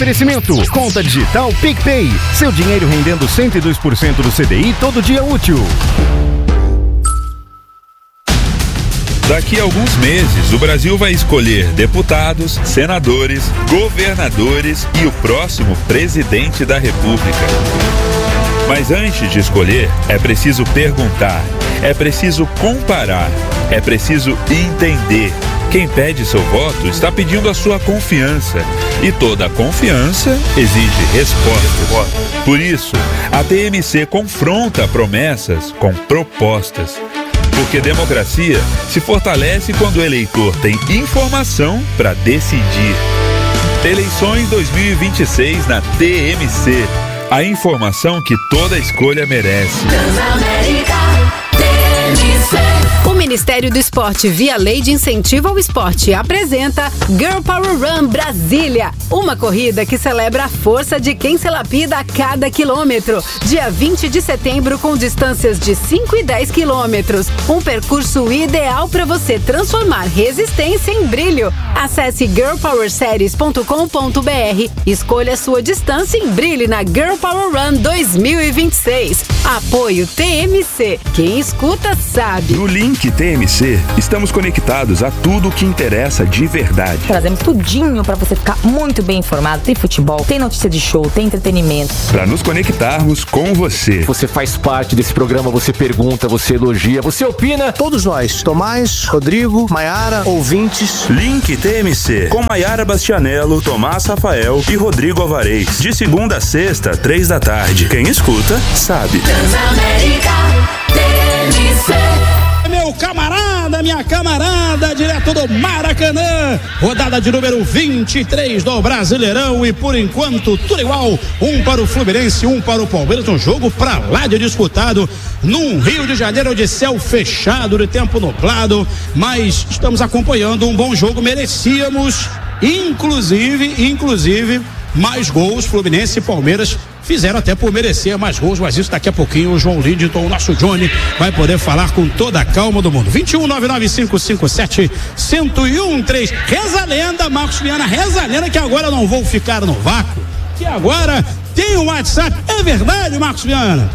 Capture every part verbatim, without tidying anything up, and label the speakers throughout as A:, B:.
A: Oferecimento, conta digital PicPay. Seu dinheiro rendendo cento e dois por cento do C D I todo dia útil.
B: Daqui a alguns meses, o Brasil vai escolher deputados, senadores, governadores e o próximo presidente da República. Mas antes de escolher, é preciso perguntar, é preciso comparar, é preciso entender. Quem pede seu voto está pedindo a sua confiança. E toda confiança exige respostas. Por isso, a T M C confronta promessas com propostas. Porque democracia se fortalece quando o eleitor tem informação para decidir. Eleições dois mil e vinte e seis na T M C. A informação que toda escolha merece.
C: O Ministério do Esporte, via Lei de Incentivo ao Esporte, apresenta Girl Power Run Brasília, uma corrida que celebra a força de quem se lapida a cada quilômetro. Dia vinte de setembro, com distâncias de cinco e dez quilômetros. Um percurso ideal para você transformar resistência em brilho. Acesse girl power series ponto com ponto b r, escolha sua distância e brilhe na Girl Power Run dois mil e vinte e seis. Apoio T M C. Quem escuta sabe.
D: No link T M C, estamos conectados a tudo o que interessa de verdade.
E: Trazemos tudinho para você ficar muito bem informado. Tem futebol, tem notícia de show, tem entretenimento.
D: Para nos conectarmos com você.
F: Você faz parte desse programa, você pergunta, você elogia, você opina.
G: Todos nós, Tomás, Rodrigo, Maiara, ouvintes.
D: Link T M C, com Maiara Bastianello, Tomás Rafael e Rodrigo Alvarez. De segunda a sexta, três da tarde. Quem escuta, sabe.
H: Transamérica T M C.
I: Meu camarada, minha camarada, direto do Maracanã, rodada de número vinte e três do Brasileirão, e por enquanto tudo igual, um para o Fluminense, um para o Palmeiras, um jogo pra lá de disputado, num Rio de Janeiro de céu fechado, de tempo nublado, mas estamos acompanhando um bom jogo, merecíamos, inclusive, inclusive, mais gols. Fluminense e Palmeiras fizeram até por merecer mais gols, mas isso daqui a pouquinho o João Lidington, o nosso Johnny, vai poder falar com toda a calma do mundo. vinte e um, nove nove cinco cinco sete, um zero um três. Reza a lenda, Marcos Viana, reza a lenda que agora não vou ficar no vácuo, que agora tem o WhatsApp. É verdade, Marcos Viana?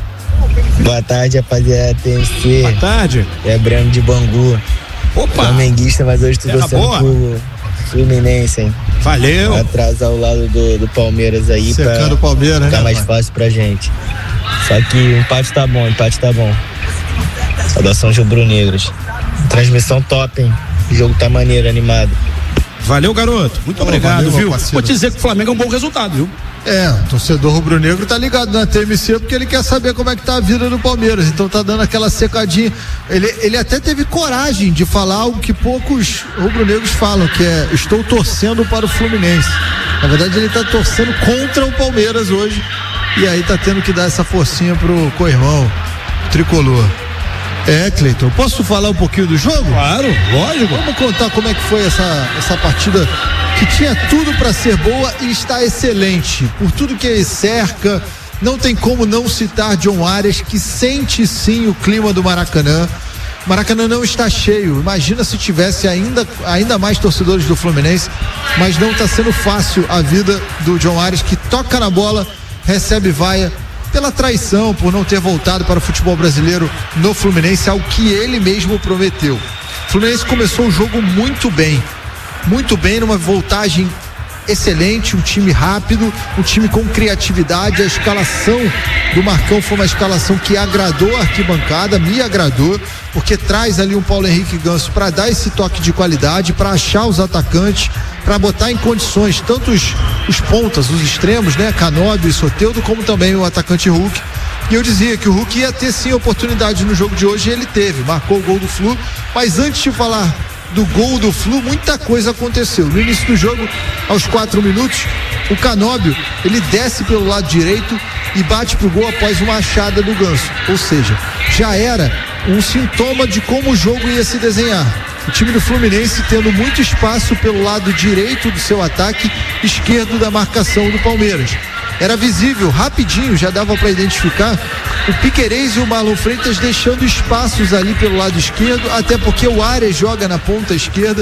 J: Boa tarde, rapaziada, T M C.
I: Boa tarde.
J: É Breno de Bangu.
I: Opa.
J: Flamenguista, mas hoje tô torcendo pro Fluminense, hein?
I: Valeu.
J: Vai atrasar o lado do, do Palmeiras aí.
I: Secando
J: pra
I: o Palmeiras,
J: ficar
I: né,
J: mais
I: pai?
J: fácil pra gente. Só que o empate tá bom, o empate tá bom. Saudação rubro-negras. Transmissão top, hein? O jogo tá maneiro, animado.
I: Valeu, garoto. Muito
K: oh,
I: obrigado,
K: valeu,
I: viu?
K: parceiro.
I: Vou te dizer que o Flamengo é um bom resultado, viu?
K: É, o torcedor rubro-negro tá ligado na T M C porque ele quer saber como é que tá a vida do Palmeiras, então tá dando aquela secadinha. Ele, ele até teve coragem de falar algo que poucos rubro-negros falam, que é: estou torcendo para o Fluminense. Na verdade, ele tá torcendo contra o Palmeiras hoje, e aí tá tendo que dar essa forcinha pro co-irmão tricolor. É, Cleiton, posso falar um pouquinho do jogo?
I: Claro, lógico.
K: Vamos contar como é que foi essa, essa partida que tinha tudo para ser boa e está excelente. Por tudo que cerca, não tem como não citar John Arias, que sente sim o clima do Maracanã. Maracanã não está cheio. Imagina se tivesse ainda, ainda mais torcedores do Fluminense, mas não está sendo fácil a vida do John Arias, que toca na bola, recebe vaia, pela traição, por não ter voltado para o futebol brasileiro no Fluminense, ao que ele mesmo prometeu. O Fluminense começou o jogo muito bem, muito bem, numa voltagem excelente, um time rápido, um time com criatividade. A escalação do Marcão foi uma escalação que agradou a arquibancada, me agradou, porque traz ali um Paulo Henrique Ganso para dar esse toque de qualidade, para achar os atacantes, para botar em condições tanto os, os pontas, os extremos, né, Canóbio e Soteldo, como também o atacante Hulk. E eu dizia que o Hulk ia ter sim oportunidade no jogo de hoje, e ele teve, marcou o gol do Flu. Mas antes de falar do gol do Flu, muita coisa aconteceu. No início do jogo, aos quatro minutos, o Canóbio, ele desce pelo lado direito e bate pro gol após uma achada do Ganso. Ou seja, já era um sintoma de como o jogo ia se desenhar. O time do Fluminense tendo muito espaço pelo lado direito do seu ataque, esquerdo da marcação do Palmeiras. Era visível, rapidinho, já dava para identificar o Piquerez e o Marlon Freitas deixando espaços ali pelo lado esquerdo, até porque o Arias joga na ponta esquerda,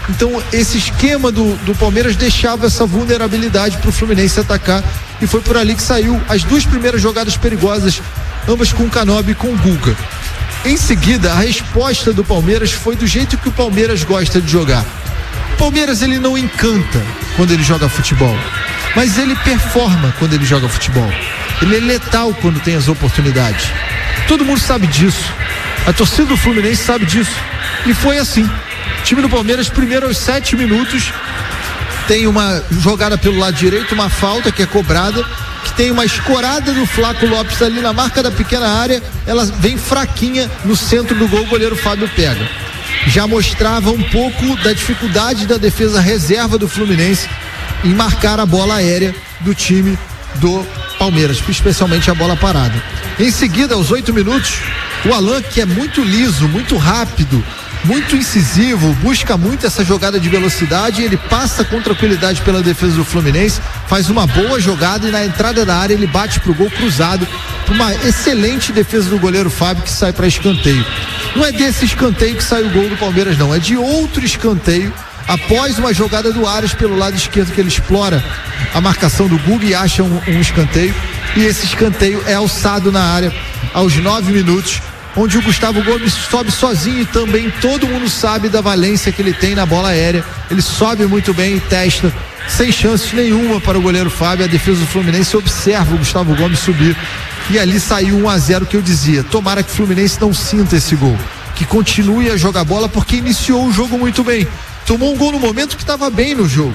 K: Então esse esquema do, do Palmeiras deixava essa vulnerabilidade para o Fluminense atacar, e foi por ali que saiu as duas primeiras jogadas perigosas, ambas com o Canóbio e com o Guga. Em seguida, a resposta do Palmeiras foi do jeito que o Palmeiras gosta de jogar. O Palmeiras, ele não encanta quando ele joga futebol, mas ele performa quando ele joga futebol. Ele é letal quando tem as oportunidades. Todo mundo sabe disso. A torcida do Fluminense sabe disso. E foi assim. O time do Palmeiras, primeiro aos sete minutos, tem uma jogada pelo lado direito, uma falta que é cobrada, que tem uma escorada do Flaco Lopes ali na marca da pequena área. Ela vem fraquinha no centro do gol, o goleiro Fábio pega. Já mostrava um pouco da dificuldade da defesa reserva do Fluminense em marcar a bola aérea do time do Palmeiras, especialmente a bola parada. Em seguida, aos oito minutos, o Alan, que é muito liso, muito rápido, muito incisivo, busca muito essa jogada de velocidade, ele passa com tranquilidade pela defesa do Fluminense, faz uma boa jogada e na entrada da área ele bate pro gol cruzado, uma excelente defesa do goleiro Fábio, que sai para escanteio. Não é desse escanteio que sai o gol do Palmeiras, não, é de outro escanteio, após uma jogada do Aras pelo lado esquerdo, que ele explora a marcação do Guga e acha um, um escanteio, e esse escanteio é alçado na área aos nove minutos, onde o Gustavo Gomes sobe sozinho, e também todo mundo sabe da valência que ele tem na bola aérea. Ele sobe muito bem e testa, sem chances nenhuma para o goleiro Fábio. A defesa do Fluminense observa o Gustavo Gomes subir, e ali saiu um a zero, que eu dizia, tomara que o Fluminense não sinta esse gol, que continue a jogar bola, porque iniciou o jogo muito bem, tomou um gol no momento que estava bem no jogo.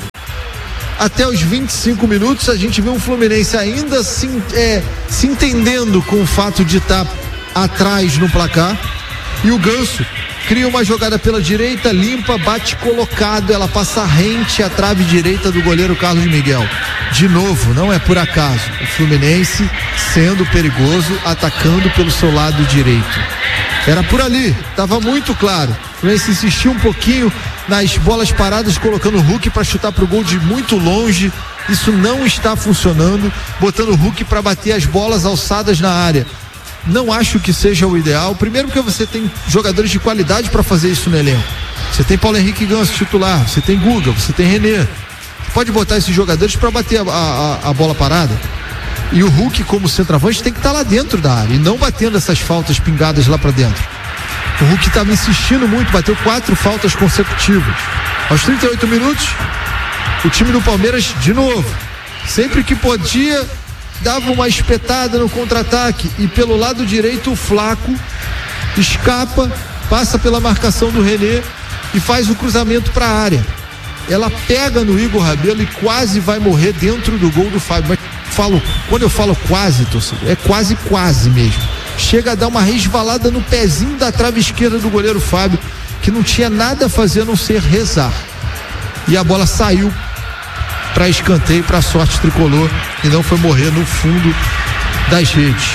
K: Até os vinte e cinco minutos a gente vê um Fluminense ainda se, é, se entendendo com o fato de estar tá atrás no placar, e o Ganso cria uma jogada pela direita, limpa, bate colocado, ela passa rente à trave direita do goleiro Carlos Miguel. De novo, não é por acaso, o Fluminense sendo perigoso, atacando pelo seu lado direito. Era por ali, estava muito claro. O Fluminense insistiu um pouquinho nas bolas paradas, colocando o Hulk para chutar pro gol de muito longe. Isso não está funcionando, botando o Hulk para bater as bolas alçadas na área. Não acho que seja o ideal. Primeiro, porque você tem jogadores de qualidade para fazer isso no elenco. Você tem Paulo Henrique Ganso titular, você tem Guga, você tem René. Você pode botar esses jogadores para bater a, a, a bola parada. E o Hulk, como centroavante, tem que estar tá lá dentro da área e não batendo essas faltas pingadas lá para dentro. O Hulk estava insistindo muito, bateu quatro faltas consecutivas. Aos trinta e oito minutos, o time do Palmeiras, de novo, sempre que podia, dava uma espetada no contra-ataque, e pelo lado direito o Flaco escapa, passa pela marcação do René e faz o cruzamento para a área. Ela pega no Igor Rabelo e quase vai morrer dentro do gol do Fábio. Mas falo, quando eu falo quase, torcedor, é quase quase mesmo. Chega a dar uma resvalada no pezinho da trave esquerda do goleiro Fábio, que não tinha nada a fazer a não ser rezar, e a bola saiu para escanteio, para sorte tricolor, e não foi morrer no fundo das redes.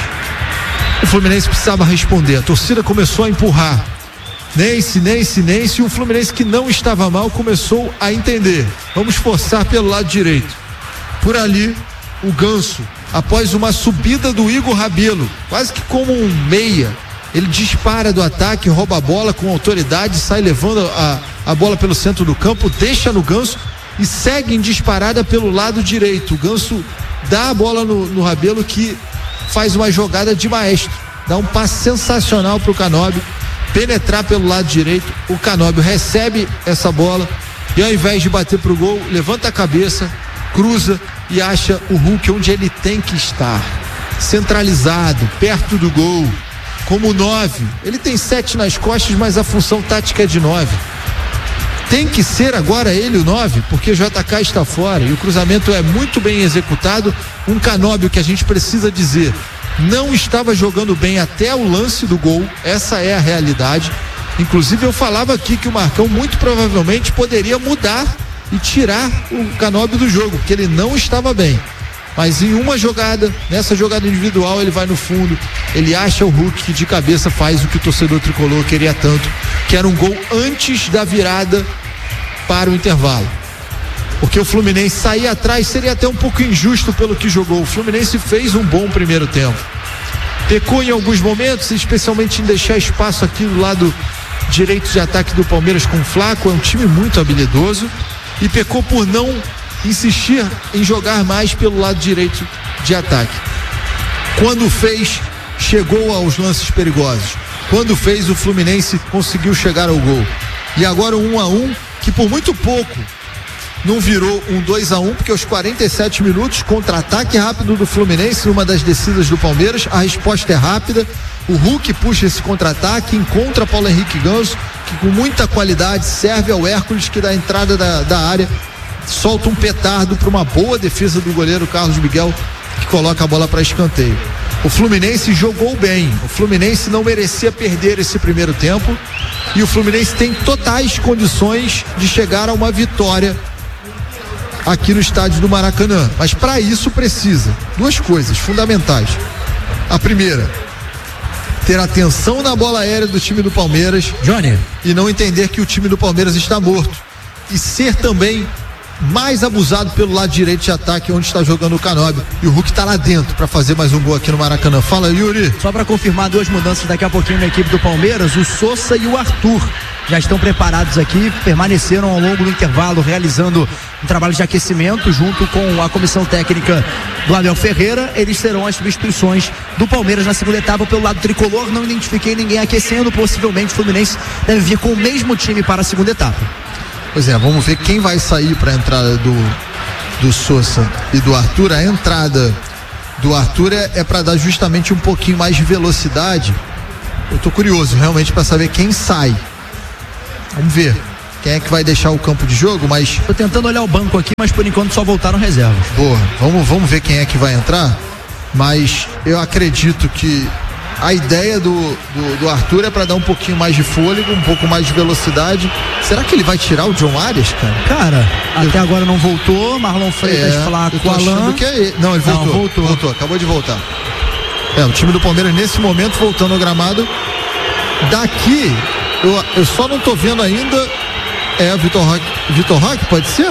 K: O Fluminense precisava responder, a torcida começou a empurrar, Nence, Nence, Nence, e o Fluminense, que não estava mal, começou a entender, vamos forçar pelo lado direito. Por ali, o Ganso, após uma subida do Igor Rabelo, quase que como um meia, ele dispara do ataque, rouba a bola com autoridade, sai levando a, a bola pelo centro do campo, deixa no Ganso e segue em disparada pelo lado direito. O Ganso dá a bola no, no Rabelo, que faz uma jogada de maestro, dá um passe sensacional para o Canóbio penetrar pelo lado direito. O Canóbio recebe essa bola e, ao invés de bater pro gol, levanta a cabeça, cruza e acha o Hulk onde ele tem que estar, centralizado, perto do gol, como nove. Ele tem sete nas costas, mas a função tática é de nove. Tem que ser agora ele o nove, porque o J K está fora e o cruzamento é muito bem executado. Um Canóbio que a gente precisa dizer, não estava jogando bem até o lance do gol, essa é a realidade. Inclusive eu falava aqui que o Marcão muito provavelmente poderia mudar e tirar o Canóbio do jogo, porque ele não estava bem. Mas em uma jogada, nessa jogada individual, ele vai no fundo, ele acha o Hulk, que de cabeça faz o que o torcedor tricolor queria tanto, que era um gol antes da virada para o intervalo. Porque o Fluminense sair atrás seria até um pouco injusto pelo que jogou. O Fluminense fez um bom primeiro tempo. Pecou em alguns momentos, especialmente em deixar espaço aqui do lado direito de ataque do Palmeiras com o Flaco, é um time muito habilidoso, e pecou por não insistir em jogar mais pelo lado direito de ataque. Quando fez, chegou aos lances perigosos. Quando fez, o Fluminense conseguiu chegar ao gol. E agora um a um, que por muito pouco não virou um dois a um, porque aos quarenta e sete minutos, contra-ataque rápido do Fluminense, numa das descidas do Palmeiras, a resposta é rápida. O Hulk puxa esse contra-ataque, encontra Paulo Henrique Ganso, que com muita qualidade serve ao Hércules, que da entrada da, da área solta um petardo para uma boa defesa do goleiro Carlos Miguel, que coloca a bola para escanteio. O Fluminense jogou bem, o Fluminense não merecia perder esse primeiro tempo, e o Fluminense tem totais condições de chegar a uma vitória aqui no estádio do Maracanã, mas para isso precisa duas coisas fundamentais. A primeira, ter atenção na bola aérea do time do Palmeiras,
L: Johnny,
K: e não entender que o time do Palmeiras está morto, e ser também mais abusado pelo lado direito de ataque, onde está jogando o Canóbio, e o Hulk está lá dentro para fazer mais um gol aqui no Maracanã. Fala, Yuri.
L: Só para confirmar, duas mudanças daqui a pouquinho na equipe do Palmeiras: o Sousa e o Arthur já estão preparados aqui, permaneceram ao longo do intervalo realizando um trabalho de aquecimento junto com a comissão técnica do Abel Ferreira. Eles serão as substituições do Palmeiras na segunda etapa pelo lado tricolor. Não identifiquei ninguém aquecendo, possivelmente o Fluminense deve vir com o mesmo time para a segunda etapa.
K: Pois é, vamos ver quem vai sair para a entrada do, do Sousa e do Arthur. A entrada do Arthur é, é para dar justamente um pouquinho mais de velocidade. Eu tô curioso realmente para saber quem sai. Vamos ver quem é que vai deixar o campo de jogo, mas...
L: Tô tentando olhar o banco aqui, mas por enquanto só voltaram reservas.
K: Boa, vamos, vamos ver quem é que vai entrar, mas eu acredito que a ideia do, do, do Arthur é para dar um pouquinho mais de fôlego, um pouco mais de velocidade. Será que ele vai tirar o John Arias, cara?
L: Cara, eu... até agora não voltou. Marlon Freitas, é, Flaco, Alan.
K: Que é ele. Não, ele voltou, não, voltou. Voltou, acabou de voltar. É, o time do Palmeiras nesse momento voltando ao gramado. Daqui, eu, eu só não tô vendo ainda. É, Vitor Roque. Vitor Roque, pode ser?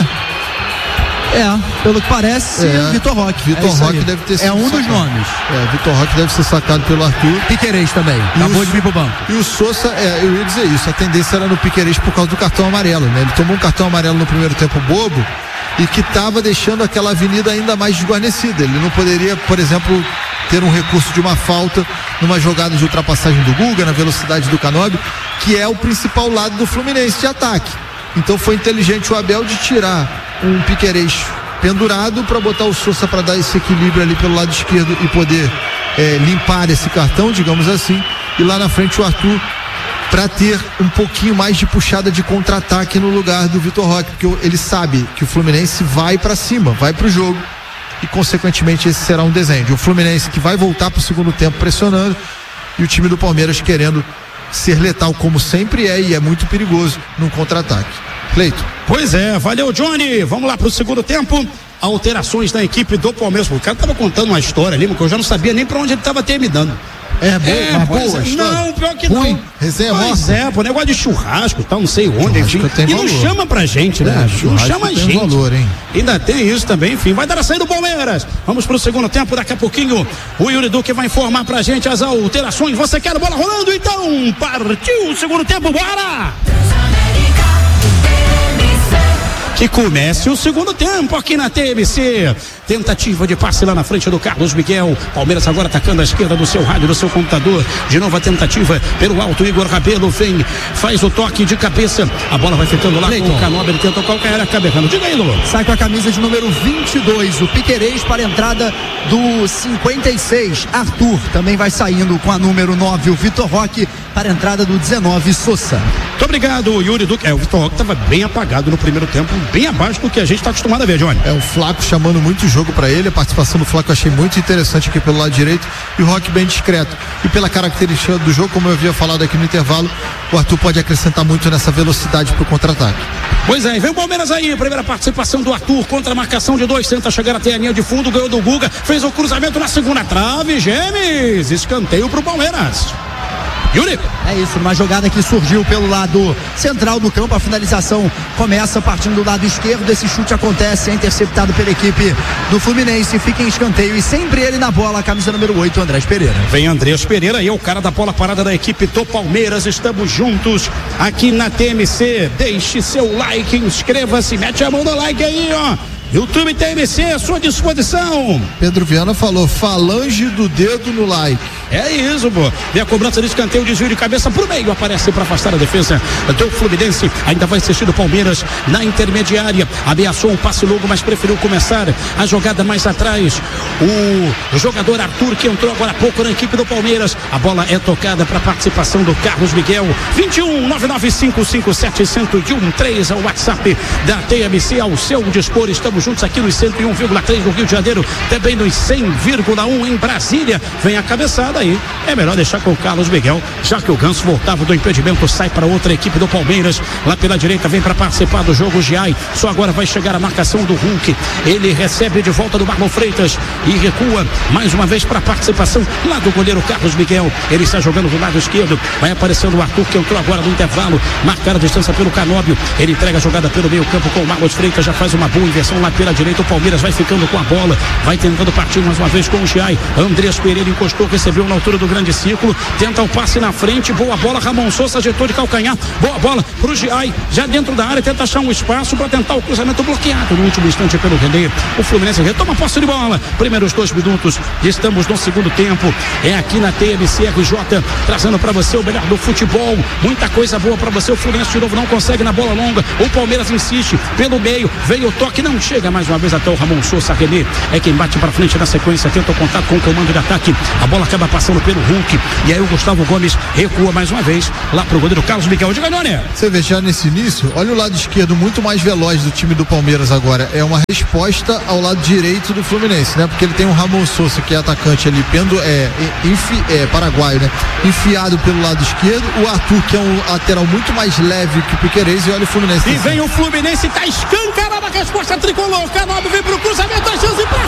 L: É, pelo que parece, é, Vitor Roque.
K: Vitor é Roque deve ter sido
L: É um
K: sacado.
L: dos nomes.
K: É, Vitor Roque deve ser sacado pelo Arthur.
L: Piquerez também, acabou de vir pro banco.
K: E o Sousa, é, eu ia dizer isso, a tendência era no Piquerez por causa do cartão amarelo, né? Ele tomou um cartão amarelo no primeiro tempo bobo e que estava deixando aquela avenida ainda mais desguarnecida. Ele não poderia, por exemplo, ter um recurso de uma falta numa jogada de ultrapassagem do Guga, na velocidade do Canóbio, que é o principal lado do Fluminense de ataque. Então foi inteligente o Abel de tirar um Piquerez pendurado para botar o Sousa para dar esse equilíbrio ali pelo lado esquerdo e poder é, limpar esse cartão, digamos assim, e lá na frente o Arthur para ter um pouquinho mais de puxada de contra-ataque no lugar do Vitor Roque, porque ele sabe que o Fluminense vai para cima, vai para o jogo, e consequentemente esse será um desenho de um Fluminense que vai voltar para o segundo tempo pressionando, e o time do Palmeiras querendo ser letal como sempre é, e é muito perigoso num contra-ataque. Cleito.
I: Pois é, valeu, Johnny. Vamos lá pro segundo tempo. Alterações na equipe do Palmeiras. O cara tava contando uma história ali, que eu já não sabia nem pra onde ele tava terminando.
K: É, boa, é, uma boa
I: é.
K: história.
I: Não, pior que
K: Ruim.
I: não.
K: Resenha
I: Pois
K: morta.
I: é, pô, negócio de churrasco, tal, não sei onde, enfim. E não
K: valor.
I: chama pra gente, né?
K: É,
I: não chama a
K: tem
I: gente.
K: Valor, hein?
I: Ainda tem isso também, enfim. Vai dar a saída do Palmeiras. Vamos pro segundo tempo, daqui a pouquinho o Yuri Duque vai informar pra gente as alterações. Você quer a bola rolando? Então, partiu o segundo tempo, bora! Que comece o segundo tempo aqui na T M C. Tentativa de passe lá na frente do Carlos Miguel. Palmeiras agora atacando a esquerda do seu rádio, do seu computador. De novo a tentativa pelo alto. Igor Rabelo vem, faz o toque de cabeça. A bola vai ficando lá Leiton. Com o Canóbio. Ele tenta calcanhar, acaba errando. Diga aí, Lolo.
L: Sai com a camisa de número vinte e dois. O Piquerez para a entrada do cinquenta e seis. Arthur também vai saindo com a número nove. O Vitor Roque para a entrada do dezenove. Sousa.
I: Muito obrigado, Yuri Duque. É, o Vitor Roque estava bem apagado no primeiro tempo, bem abaixo do que a gente está acostumado a ver, Johnny.
K: É, o Flaco chamando muito jogo para ele, a participação do Flaco eu achei muito interessante aqui pelo lado direito, e o Roque bem discreto. E pela característica do jogo, como eu havia falado aqui no intervalo, o Arthur pode acrescentar muito nessa velocidade pro contra-ataque.
I: Pois é, vem o Palmeiras aí, primeira participação do Arthur contra a marcação de dois, tenta chegar até a linha de fundo, ganhou do Guga, fez o cruzamento na segunda trave, Gemes, escanteio pro Palmeiras. Yuri.
L: É isso, uma jogada que surgiu pelo lado central do campo, a finalização começa partindo do lado esquerdo, esse chute acontece, é interceptado pela equipe do Fluminense, fica em escanteio e sempre ele na bola, a camisa número oito, Andrés Pereira.
I: Vem Andrés Pereira e é o cara da bola parada da equipe do Palmeiras, estamos juntos aqui na T M C, deixe seu like, inscreva-se, mete a mão no like aí, ó. YouTube T M C à sua disposição.
K: Pedro Viana falou, falange do dedo no like.
I: É isso, pô. Vem a cobrança de escanteio, desvio de cabeça pro meio, aparece para afastar a defesa do Fluminense. Ainda vai assistir o Palmeiras na intermediária. Ameaçou um passe longo, mas preferiu começar a jogada mais atrás. O jogador Arthur, que entrou agora há pouco na equipe do Palmeiras. A bola é tocada para participação do Carlos Miguel. vinte e um, nove nove cinco cinco sete, zero um três, é o WhatsApp da T M C ao seu dispor. Estamos juntos aqui nos cento e um vírgula três no Rio de Janeiro, também nos cem vírgula um em Brasília. Vem a cabeçada aí, é melhor deixar com o Carlos Miguel, já que o Ganso voltava do impedimento, sai para outra equipe do Palmeiras, lá pela direita vem para participar do jogo o Giai, só agora vai chegar a marcação do Hulk, ele recebe de volta do Marlon Freitas e recua mais uma vez para a participação lá do goleiro Carlos Miguel, ele está jogando do lado esquerdo, vai aparecendo o Arthur, que entrou agora no intervalo, marcar a distância pelo Canóbio, ele entrega a jogada pelo meio campo com o Marlon Freitas, já faz uma boa inversão lá pela direita, o Palmeiras vai ficando com a bola, vai tentando partir mais uma vez com o Giai, Andrés Pereira encostou, recebeu na altura do grande círculo, tenta o passe na frente, boa bola, Ramon Sousa ajeitou de calcanhar, boa bola pro Giai, já dentro da área, tenta achar um espaço para tentar o cruzamento bloqueado no último instante pelo René, o Fluminense retoma a posse de bola, primeiros dois minutos, estamos no segundo tempo, é aqui na T M C R J, trazendo para você o melhor do futebol, muita coisa boa para você, o Fluminense de novo não consegue na bola longa, o Palmeiras insiste, pelo meio, veio o toque, não chega mais uma vez até o Ramon Sousa, René é quem bate para frente na sequência, tenta o contato com o comando de ataque, a bola acaba passando pelo Hulk, e aí o Gustavo Gomes recua mais uma vez lá pro goleiro Carlos Miguel de Ganone.
K: Você vê já nesse início, olha o lado esquerdo muito mais veloz do time do Palmeiras agora, é uma resposta ao lado direito do Fluminense, né? Porque ele tem o Ramon Sousa, que é atacante ali, pendo, é, enfi, é paraguaio, né? Enfiado pelo lado esquerdo, o Arthur, que é um lateral muito mais leve que o Piquerez, e olha o Fluminense.
I: E vem o Fluminense, tá escancarada a resposta tricolor, Canóbio vem pro cruzamento, a chance pra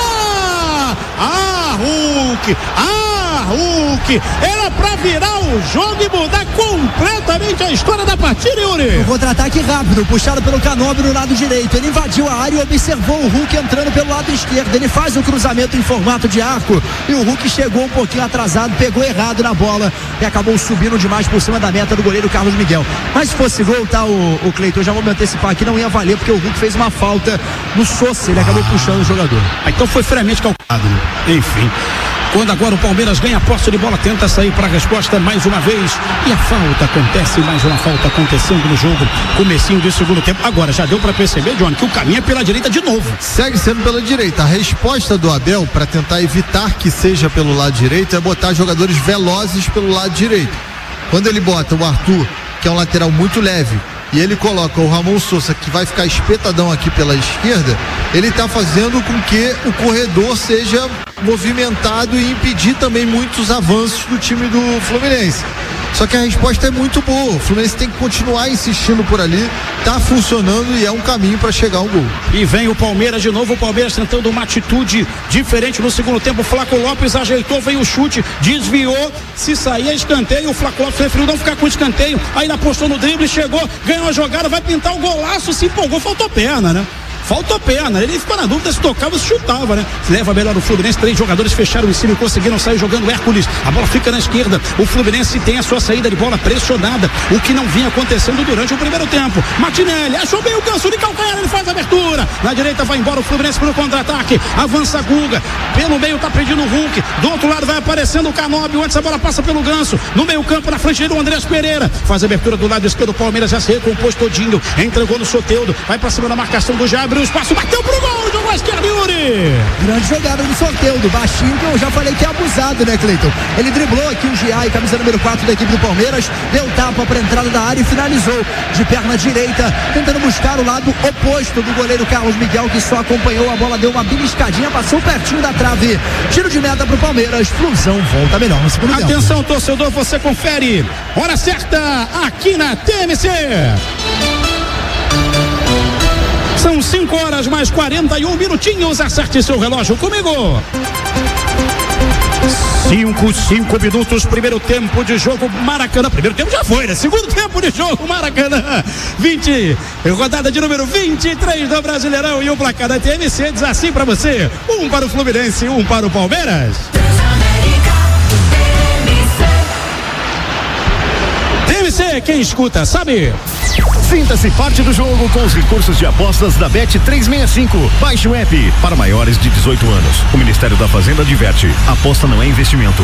I: fora! Ah, Hulk! Ah, Hulk! Era pra virar o jogo e mudar completamente a história da partida, Yuri!
L: Um contra-ataque rápido, puxado pelo Canóbio no lado direito, ele invadiu a área e observou o Hulk entrando pelo lado esquerdo, ele faz o cruzamento em formato de arco e o Hulk chegou um pouquinho atrasado, pegou errado na bola e acabou subindo demais por cima da meta do goleiro Carlos Miguel. Mas se fosse gol, tá, o, o Cleiton, já vou me antecipar aqui, não ia valer porque o Hulk fez uma falta no Sousa, ele acabou puxando o jogador.
I: Então foi friamente calculado, né? Enfim. Quando agora o Palmeiras ganha a posse de bola, tenta sair para a resposta mais uma vez. E a falta acontece, mais uma falta acontecendo no jogo. Comecinho de segundo tempo. Agora já deu para perceber, Johnny, que o caminho é pela direita de novo.
K: Segue sendo pela direita. A resposta do Abel para tentar evitar que seja pelo lado direito é botar jogadores velozes pelo lado direito. Quando ele bota o Arthur, que é um lateral muito leve, e ele coloca o Ramon Sousa, que vai ficar espetadão aqui pela esquerda, ele está fazendo com que o corredor seja movimentado e impedir também muitos avanços do time do Fluminense. Só que a resposta é muito boa, o Fluminense tem que continuar insistindo por ali, tá funcionando e é um caminho para chegar ao gol.
I: E vem o Palmeiras de novo, o Palmeiras tentando uma atitude diferente no segundo tempo, o Flaco Lopes ajeitou, veio o chute, desviou, se sair é escanteio, o Flaco Lopes preferiu não ficar com escanteio, aí apostou no drible, chegou, ganhou a jogada, vai pintar o golaço, se empolgou, faltou perna, né? Faltou perna, ele ficou na dúvida se tocava ou se chutava, né? Leva melhor o Fluminense, três jogadores fecharam em cima e conseguiram sair jogando Hércules, a bola fica na esquerda, o Fluminense tem a sua saída de bola pressionada, o que não vinha acontecendo durante o primeiro tempo. Martinelli, achou bem o Ganso de calcanhar, ele faz a abertura, na direita vai embora o Fluminense pelo contra-ataque, avança Guga, pelo meio tá pedindo o Hulk, do outro lado vai aparecendo o Canóbio, antes a bola passa pelo Ganso, no meio campo, na frente dele o Andrés Pereira, faz a abertura do lado esquerdo, o Palmeiras já se recompôs todinho, entregou no Soteldo, vai pra cima da marcação do Jair, o espaço, bateu pro gol, jogou a esquerda, Yuri.
L: Grande jogada do Soteldo, baixinho, que eu já falei que é abusado, né, Cleiton? Ele driblou aqui o Giai, camisa número quatro da equipe do Palmeiras, deu tapa pra entrada da área e finalizou de perna direita, tentando buscar o lado oposto do goleiro Carlos Miguel, que só acompanhou, a bola deu uma beliscadinha, passou pertinho da trave, tiro de meta pro Palmeiras, Flusão volta melhor no segundo tempo.
I: Atenção, torcedor, você confere, hora certa, aqui na T M C. São cinco horas mais quarenta e um minutinhos. Acerte seu relógio comigo. Cinco, cinco minutos, primeiro tempo de jogo, Maracanã. Primeiro tempo já foi, né? Segundo tempo de jogo, Maracanã. vinte, rodada de número vinte e três do Brasileirão e o placar da T M C diz assim pra você: um para o Fluminense, um para o Palmeiras. T M C, quem escuta, sabe?
A: Sinta-se parte do jogo com os recursos de apostas da Bet trezentos e sessenta e cinco. Baixe o app para maiores de dezoito anos. O Ministério da Fazenda adverte: aposta não é investimento.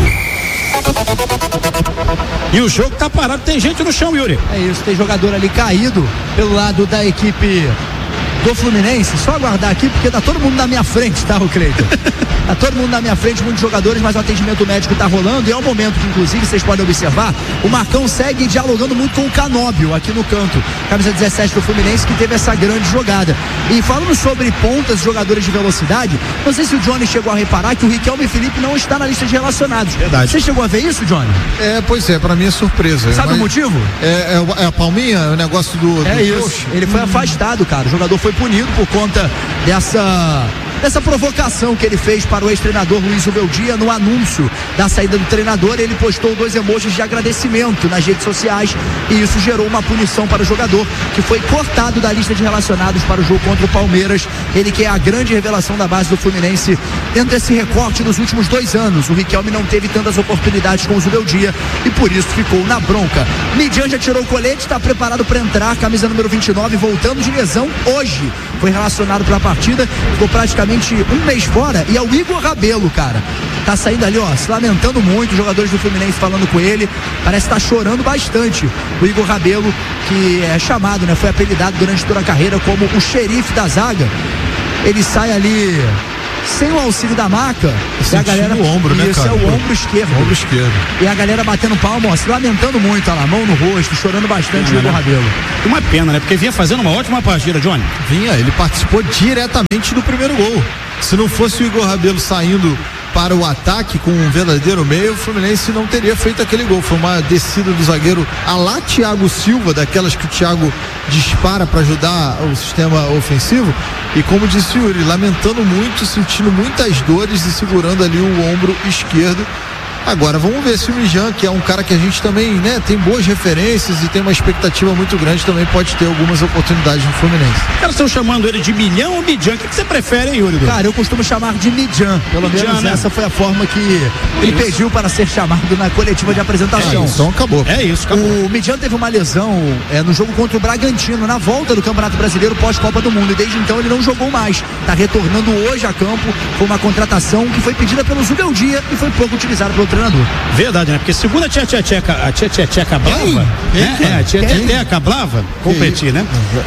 I: E o jogo tá parado, tem gente no chão, Yuri.
L: É isso, tem jogador ali caído pelo lado da equipe do Fluminense. Só aguardar aqui, porque tá todo mundo na minha frente, tá, o Cleiton? Tá todo mundo na minha frente, muitos jogadores, mas o atendimento médico tá rolando e é o momento que, inclusive, vocês podem observar, o Marcão segue dialogando muito com o Canóbio aqui no canto, camisa dezessete do Fluminense, que teve essa grande jogada. E falando sobre pontas, jogadores de velocidade, não sei se o Johnny chegou a reparar que o Riquelme Felipe não está na lista de relacionados.
K: Verdade.
L: Você chegou a ver isso, Johnny?
K: É, pois é, pra mim é surpresa.
L: Sabe o motivo?
K: É, é, é a palminha, o negócio do...
L: É
K: do
L: isso,
K: coach.
L: ele foi afastado, cara, o jogador foi punido por conta dessa... dessa provocação que ele fez para o ex-treinador Luiz Ubeldia no anúncio da saída do treinador. Ele postou dois emojis de agradecimento nas redes sociais e isso gerou uma punição para o jogador, que foi cortado da lista de relacionados para o jogo contra o Palmeiras. Ele que é a grande revelação da base do Fluminense dentro desse recorte dos últimos dois anos. O Riquelme não teve tantas oportunidades com o Zubeldia e por isso ficou na bronca. Midian já tirou o colete, está preparado para entrar, camisa número vinte e nove, voltando de lesão hoje. Foi relacionado para a partida, ficou praticamente um mês fora, e é o Igor Rabelo, cara. Tá saindo ali, ó, se lamentando muito, os jogadores do Fluminense falando com ele, parece que tá chorando bastante. O Igor Rabelo, que é chamado, né, foi apelidado durante toda a carreira como o xerife da zaga. Ele sai ali sem o auxílio da maca, e a galera,
K: o ombro, né,
L: isso
K: cara?
L: é o ombro esquerdo.
K: O ombro esquerdo.
L: E a galera batendo palma, ó, se lamentando muito, ó lá, mão no rosto, chorando bastante o Igor Rabelo.
I: Uma pena, né? Porque vinha fazendo uma ótima partida, Johnny.
K: Vinha, ele participou diretamente do primeiro gol. Se não fosse o Igor Rabelo saindo para o ataque com um verdadeiro meio, o Fluminense não teria feito aquele gol. Foi uma descida do zagueiro a lá Thiago Silva, daquelas que o Thiago dispara para ajudar o sistema ofensivo. E como disse o Yuri, lamentando muito, sentindo muitas dores e segurando ali o ombro esquerdo. Agora vamos ver se o Mijan, que é um cara que a gente também, né, tem boas referências e tem uma expectativa muito grande, também pode ter algumas oportunidades no Fluminense.
I: Os caras estão chamando ele de Milhão ou Mijan? O que você prefere, hein, Yuri?
L: Cara, eu costumo chamar de Mijan. Pelo
I: Mijan,
L: menos
I: né?
L: essa foi a forma que ele
I: isso.
L: pediu para ser chamado na coletiva de apresentação.
K: É, então acabou.
I: É isso, acabou.
L: O Mijan teve uma lesão é, no jogo contra o Bragantino, na volta do Campeonato Brasileiro pós-Copa do Mundo. E desde então ele não jogou mais. Está retornando hoje a campo. Foi uma contratação que foi pedida pelo Zubeldia e foi pouco utilizada pelo treinador.
I: Verdade, né? Porque segundo a tia tia Tcheca, a tia tia Tcheca Blava,
K: Quem?
I: né?
K: Quem?
I: É, a tia tia Tcheca Blava, competir, né?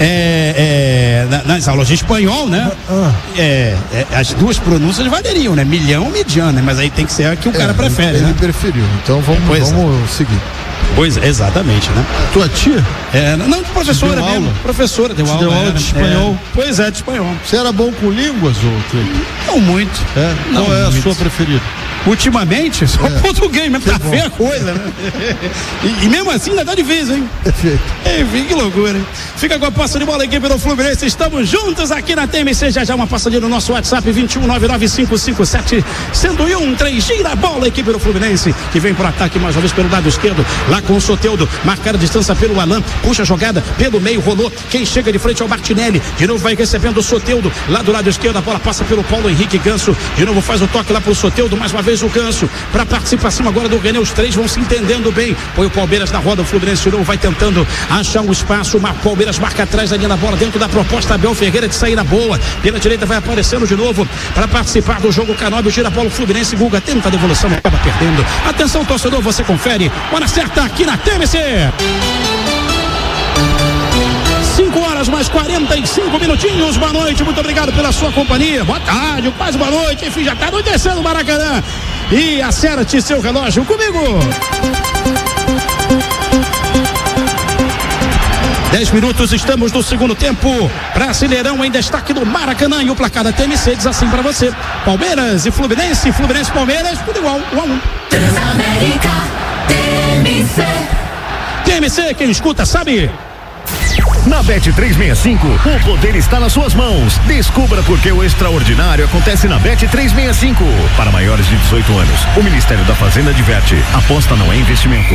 I: É, é, na- nas aulas de espanhol, né? É, é, as duas pronúncias valeriam, né? Milhão ou Midian, né? Mas aí tem que ser a que o cara
K: É,
I: prefere,
K: ele
I: né?
K: preferiu. Então vamos,
I: Pois é.
K: vamos seguir.
I: Pois é, exatamente, né?
K: Tua tia?
I: É, não, de professora
K: Deu
I: mesmo.
K: aula?
I: Professora, deu
K: Te
I: aula.
K: deu aula
I: era,
K: de espanhol?
I: é. Pois é, de espanhol.
K: Você era bom com línguas, ou Cleiton?
I: Não muito.
K: É?
I: Não
K: Qual é a
I: muito.
K: sua preferida?
I: Ultimamente, só
K: É.
I: português mesmo, tá
K: bom.
I: feia a coisa, né? E, e mesmo assim ainda dá difícil, hein?
K: Perfeito.
I: Enfim, que loucura, hein? Fica com a posse de bola, equipe do Fluminense. Estamos juntos aqui na T M C. Já já uma passadinha no nosso WhatsApp vinte e um nove nove cinco cinco sete um zero um três. Gira a bola, equipe do Fluminense, que vem pro ataque mais uma vez pelo lado esquerdo. Lá com o Soteldo, marcar a distância pelo Alan. Puxa a jogada pelo meio, rolou. Quem chega de frente é o Martinelli. De novo vai recebendo o Soteldo. Lá do lado esquerdo, a bola passa pelo Paulo Henrique Ganso. De novo faz o toque lá pro Soteldo. Mais uma vez o Ganso. Para participação agora do René. Os três vão se entendendo bem. Põe o Palmeiras na roda. O Fluminense de novo vai tentando achar um espaço. O Palmeiras marca atrás da linha da bola. Dentro da proposta, Abel Ferreira de saída boa. Pela direita vai aparecendo de novo para participar do jogo. Canóbio tira a bola. O Fluminense, Guga tenta a devolução, acaba perdendo. Atenção, torcedor, você confere. Hora certa aqui na T M C. cinco horas mais quarenta e cinco minutinhos. Boa noite, muito obrigado pela sua companhia. Boa tarde, quase boa noite. Enfim, já está anoitecendo o Maracanã. E acerte seu relógio comigo. Dez minutos, estamos no segundo tempo. Brasileirão em destaque do Maracanã. E o placar da T M C diz assim pra você: Palmeiras e Fluminense, Fluminense e Palmeiras, tudo igual, um a um.
H: Transamérica T M C.
I: T M C, quem escuta sabe.
A: Na Bet trezentos e sessenta e cinco, o poder está nas suas mãos. Descubra por que o extraordinário acontece na Bet trezentos e sessenta e cinco. Para maiores de dezoito anos, o Ministério da Fazenda adverte: aposta não é investimento.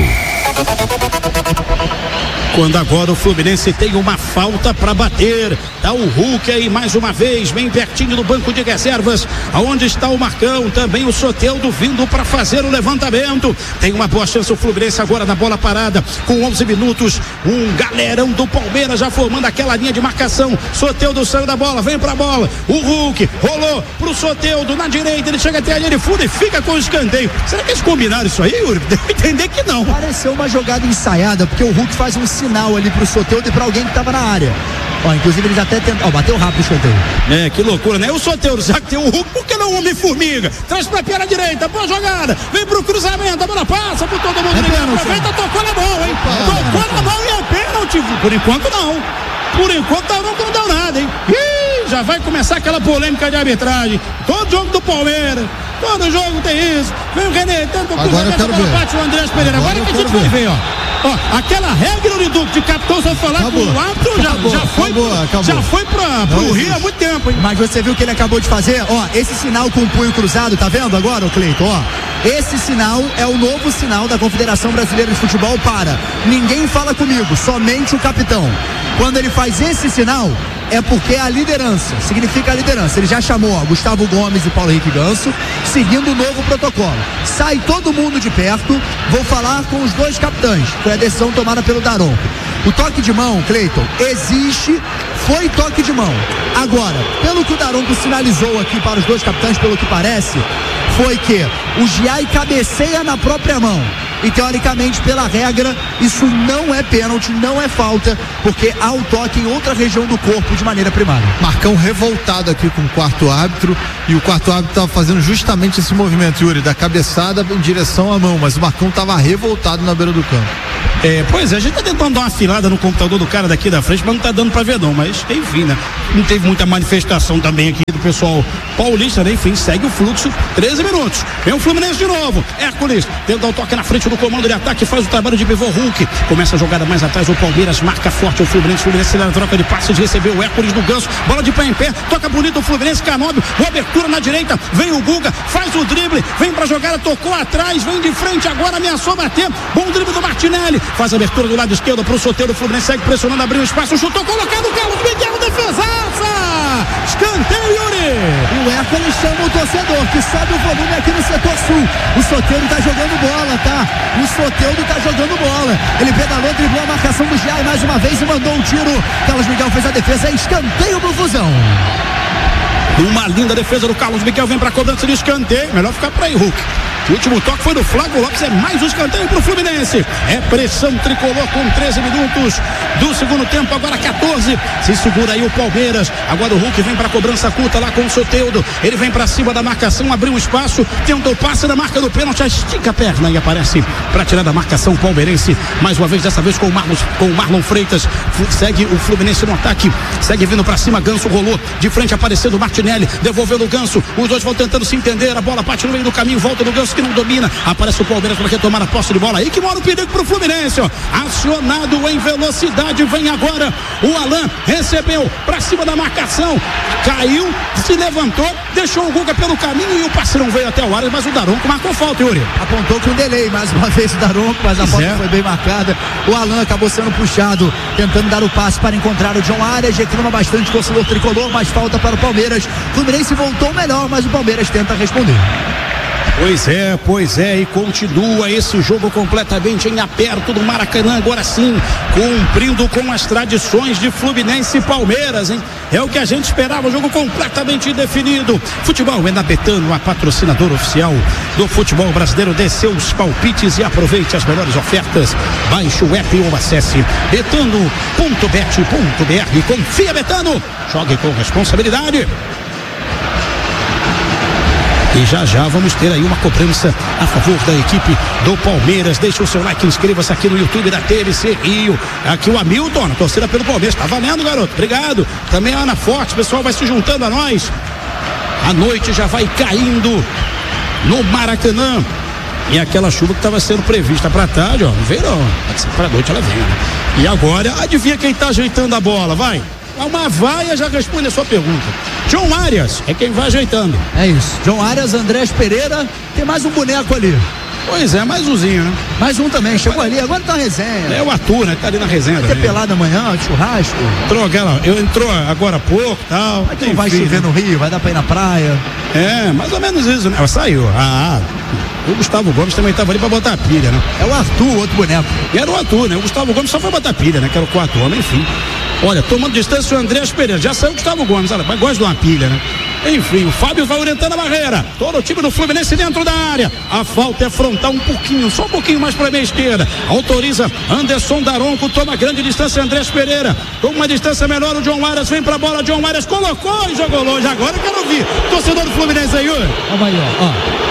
I: Quando agora o Fluminense tem uma falta para bater, tá o Hulk aí mais uma vez, bem pertinho do banco de reservas, aonde está o Marcão, também o Soteldo vindo para fazer o levantamento. Tem uma boa chance o Fluminense agora na bola parada, com onze minutos, um galerão do Palmeiras já formando aquela linha de marcação. Soteldo saiu da bola, vem pra bola, o Hulk rolou pro Soteldo na direita, ele chega até ali, ele fura e fica com o escanteio. Será que eles combinaram isso aí, Yuri? Deve entender que não.
L: Pareceu uma jogada ensaiada, porque o Hulk faz um sinal ali pro Soteldo e pra alguém que tava na área. Ó, inclusive eles até tentaram, ó, bateu rápido o Soteldo.
I: É, que loucura, né? O Soteldo, já que tem o Hulk, por que não o Homem-Formiga? Traz pra perna direita, boa jogada, vem pro cruzamento, a bola passa por todo mundo,
L: é
I: aproveita, tocou na bola, hein? Tocou na bola e é pênalti. Por enquanto não. Por enquanto não, não deu nada, hein? Ih, já vai começar aquela polêmica de arbitragem. Todo jogo do Palmeiras, todo jogo tem isso. Vem o René, tenta o cruzamento, a bola bate o Andrés Pereira. Agora, Agora que a gente vai ver, ó. Ó, aquela regra do, de capitão só falar acabou. Com o árbitro já, acabou, já foi, acabou, acabou. Já foi pra, pro não, Rio há muito tempo, hein?
L: Mas você viu o que ele acabou de fazer? Ó, esse sinal com o punho cruzado, tá vendo agora, ô Cleiton? Ó, esse sinal é o novo sinal da Confederação Brasileira de Futebol para ninguém fala comigo, somente o capitão. Quando ele faz esse sinal, é porque é a liderança, significa a liderança. Ele já chamou, ó, Gustavo Gomes e Paulo Henrique Ganso, seguindo o novo protocolo. Sai todo mundo de perto, vou falar com os dois capitães. Foi a decisão tomada pelo Daronco. O toque de mão, Cleiton, existe, foi toque de mão. Agora, pelo que o Daronco sinalizou aqui para os dois capitães, pelo que parece, foi que o Giai cabeceia na própria mão. E teoricamente, pela regra, isso não é pênalti, não é falta, porque há o toque em outra região do corpo de maneira primária.
K: Marcão revoltado aqui com o quarto árbitro, e o quarto árbitro estava fazendo justamente esse movimento, Yuri, da cabeçada em direção à mão, mas o Marcão estava revoltado na beira do campo.
I: É, pois é, a gente tá tentando dar uma afilada no computador do cara daqui da frente, mas não tá dando pra ver não, mas enfim, né? Não teve muita manifestação também aqui do pessoal paulista, né? Enfim, segue o fluxo, treze minutos. Vem o Fluminense de novo, Hércules, tenta dar o toque na frente do comando de ataque, faz o trabalho de pivô Hulk, começa a jogada mais atrás, o Palmeiras marca forte o Fluminense, o Fluminense na troca de passes, recebeu o Hércules do Ganso, bola de pé em pé, toca bonito o Fluminense, Canóbio, boa abertura na direita, vem o Guga, faz o drible, vem pra jogada, tocou atrás, vem de frente agora, ameaçou bater, bom drible do Martinelli, faz a abertura do lado esquerdo pro Soteldo, o Fluminense segue pressionando, abriu espaço, chutou, colocado o Carlos Miguel, defesaça! Escanteio, Yuri!
L: E o Hércules chama o torcedor, que sobe o volume aqui no setor sul. O Soteldo tá jogando bola, tá? O Soteldo tá jogando bola. Ele pedalou, driblou a marcação do Giai mais uma vez e mandou um tiro. Carlos Miguel fez a defesa, é escanteio pro Fusão.
I: Uma linda defesa do Carlos Miguel, vem pra cobrança de escanteio. Melhor ficar pra aí, Hulk. O último toque foi do Flávio Lopes, é mais um escanteio pro Fluminense. É pressão tricolor com treze minutos do segundo tempo, agora catorze. Se segura aí o Palmeiras. Agora o Hulk vem pra cobrança curta lá com o Soteldo. Ele vem pra cima da marcação, abriu um espaço, tenta o passe na marca do pênalti, estica a perna e aparece pra tirar da marcação palmeirense. Mais uma vez, dessa vez com o Marlon, com o Marlon Freitas. Segue o Fluminense no ataque, segue vindo pra cima, Ganso rolou de frente, aparecendo o Martinelli, devolvendo o Ganso. Os dois vão tentando se entender, a bola bate no meio do caminho, volta do Ganso que não domina, aparece o Palmeiras para retomar a posse de bola, aí que mora o perigo pro Fluminense, ó. Acionado em velocidade, vem agora o Alan, recebeu pra cima da marcação, caiu, se levantou, deixou o Guga pelo caminho e o passe não veio até o área, mas o Daronco marcou falta, Yuri.
L: Apontou com delay, mais uma vez o Daronco, mas a falta foi bem marcada. O Alan acabou sendo puxado, tentando dar o passe para encontrar o John Arias, reclama bastante o torcedor tricolor, mas falta para o Palmeiras. O Fluminense voltou melhor, mas o Palmeiras tenta responder.
I: Pois é, pois é, e continua esse jogo completamente em aberto do Maracanã, agora sim, cumprindo com as tradições de Fluminense e Palmeiras, hein? É o que a gente esperava, um jogo completamente definido. Futebol é na Betano, a patrocinadora oficial do futebol brasileiro. Dê seus palpites e aproveite as melhores ofertas. Baixe o app ou acesse betano ponto bet ponto br. Confia, Betano, jogue com responsabilidade. E já já vamos ter aí uma cobrança a favor da equipe do Palmeiras. Deixa o seu like, inscreva-se aqui no YouTube da T V C Rio. Aqui o Hamilton, a torcida pelo Palmeiras. Tá valendo, garoto. Obrigado. Também a Ana Forte, o pessoal vai se juntando a nós. A noite já vai caindo no Maracanã. E aquela chuva que estava sendo prevista para tarde, ó, não veio não. Para noite ela vem, né? E agora, adivinha quem tá ajeitando a bola, vai? Uma vaia já responde a sua pergunta. John Arias é quem vai ajeitando.
L: É isso. John Arias, Andrés Pereira, tem mais um boneco ali.
I: Pois é, mais umzinho, né?
L: Mais um também, chegou ali, agora tá na resenha.
I: É o Arthur, né? Tá ali na resenha.
L: Vai ter pelada amanhã, churrasco.
I: Entrou aquela, eu entrou agora há pouco e tal.
L: Mas não vai chover no Rio, vai dar pra ir na praia.
I: É, mais ou menos isso, né? Saiu. Ah, o Gustavo Gomes também tava ali pra botar a pilha, né?
L: É o Arthur, outro boneco.
I: E era o Arthur, né? O Gustavo Gomes só foi botar a pilha, né? Que era o quarto homem, enfim. Olha, tomando distância o Andrés Pereira. Já saiu o Gustavo Gomes, olha, mas gosta de uma pilha, né? Enfim, o Fábio vai orientando a barreira. Todo o time do Fluminense dentro da área. A falta é frontal um pouquinho, só um pouquinho mais para a meia esquerda. Autoriza Anderson Daronco, toma grande distância Andrés Pereira. Toma uma distância menor, o John Arias vem pra bola, John Arias colocou e jogou longe. Agora eu quero ouvir. Torcedor do Fluminense aí,
L: Calma aí, ó.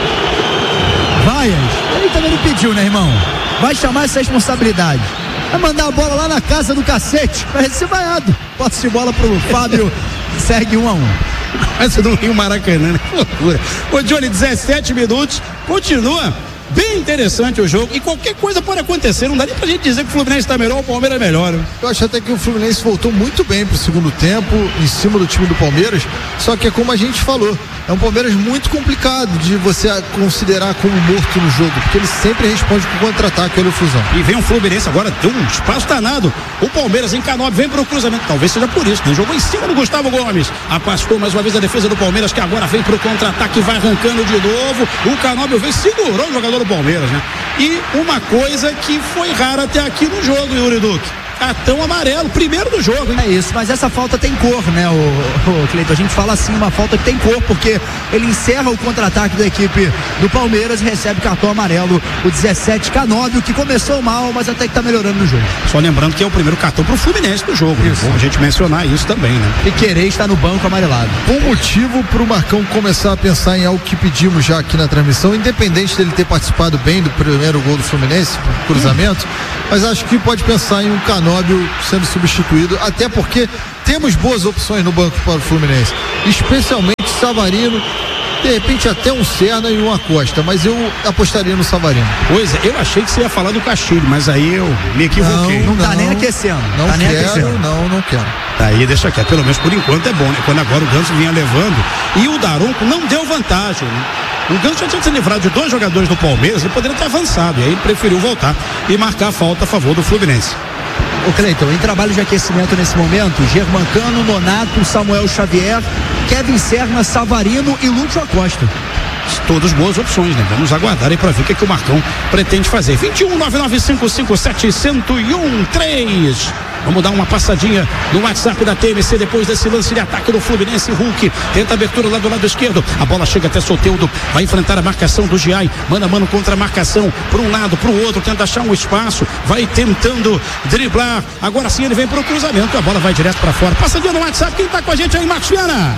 L: ó. Vaias, ele também não pediu, né, irmão? Vai chamar essa responsabilidade. Vai mandar a bola lá na casa do cacete. Vai ser vaiado. Posse de bola pro Fábio. Segue um a um.
I: Essa do Rio Maracanã, né? Que loucura. Ô Johnny, dezessete minutos, continua bem interessante o jogo e qualquer coisa pode acontecer, não dá nem pra gente dizer que o Fluminense tá melhor ou o Palmeiras é melhor, né?
K: Eu acho até que o Fluminense voltou muito bem pro segundo tempo, em cima do time do Palmeiras, só que é como a gente falou, é um Palmeiras muito complicado de você considerar como morto no jogo, porque ele sempre responde com contra-ataque, olha o Flusão.
I: E vem o Fluminense agora, deu um espaço danado, o Palmeiras em Canóbio vem pro cruzamento, talvez seja por isso, né? Jogou em cima do Gustavo Gomes, afastou mais uma vez a defesa do Palmeiras, que agora vem pro contra-ataque, vai arrancando de novo, o Canóbio vem, segurou o jogador do Palmeiras, né? E uma coisa que foi rara até aqui no jogo, Yuri Duque. Cartão amarelo, primeiro do jogo, hein?
L: É isso, mas essa falta tem cor, né, o, o Cleiton? A gente fala assim, uma falta que tem cor, porque ele encerra o contra-ataque da equipe do Palmeiras e recebe cartão amarelo, o dezessete, Canóbio, que começou mal, mas até que tá melhorando no jogo.
I: Só lembrando que é o primeiro cartão pro Fluminense do jogo, isso. Né? Bom a gente mencionar isso também, né?
L: E querer estar no banco amarelado.
K: Um motivo pro Marcão começar a pensar em algo que pedimos já aqui na transmissão, independente dele ter participado bem do primeiro gol do Fluminense, cruzamento, hum. mas acho que pode pensar em um Canóbio sendo substituído, até porque temos boas opções no banco para o Fluminense, especialmente Savarino, de repente até um Serna e um Acosta, mas eu apostaria no Savarino.
I: Pois é, eu achei que você ia falar do Castilho, mas aí eu me equivoquei.
L: Não, não tá nem aquecendo.
K: Não
L: tá
K: quero,
L: nem aquecendo.
K: não, não quero.
I: Aí deixa quieto, pelo menos por enquanto é bom, né? Quando agora o Ganso vinha levando e o Daronco não deu vantagem, né? O Ganso já tinha se livrado de dois jogadores do Palmeiras, ele poderia ter avançado, e aí ele preferiu voltar e marcar a falta a favor do Fluminense.
L: Ô Cleiton, em trabalho de aquecimento nesse momento, Germancano, Nonato, Samuel Xavier, Kevin Serna, Savarino e Lúcio Acosta.
I: Todas boas opções, né? Vamos aguardar aí para ver o que, que o Marcão pretende fazer. vinte e um, nove nove cinco cinco sete, zero um três. Vamos dar uma passadinha no WhatsApp da T M C depois desse lance de ataque do Fluminense. Hulk tenta abertura lá do lado esquerdo. A bola chega até Soteldo. Vai enfrentar a marcação do Giai. Mano a mano contra a marcação. Para um lado, para o outro. Tenta achar um espaço. Vai tentando driblar. Agora sim ele vem para o cruzamento. A bola vai direto para fora. Passadinha no WhatsApp. Quem tá com a gente aí, Marcos Viana?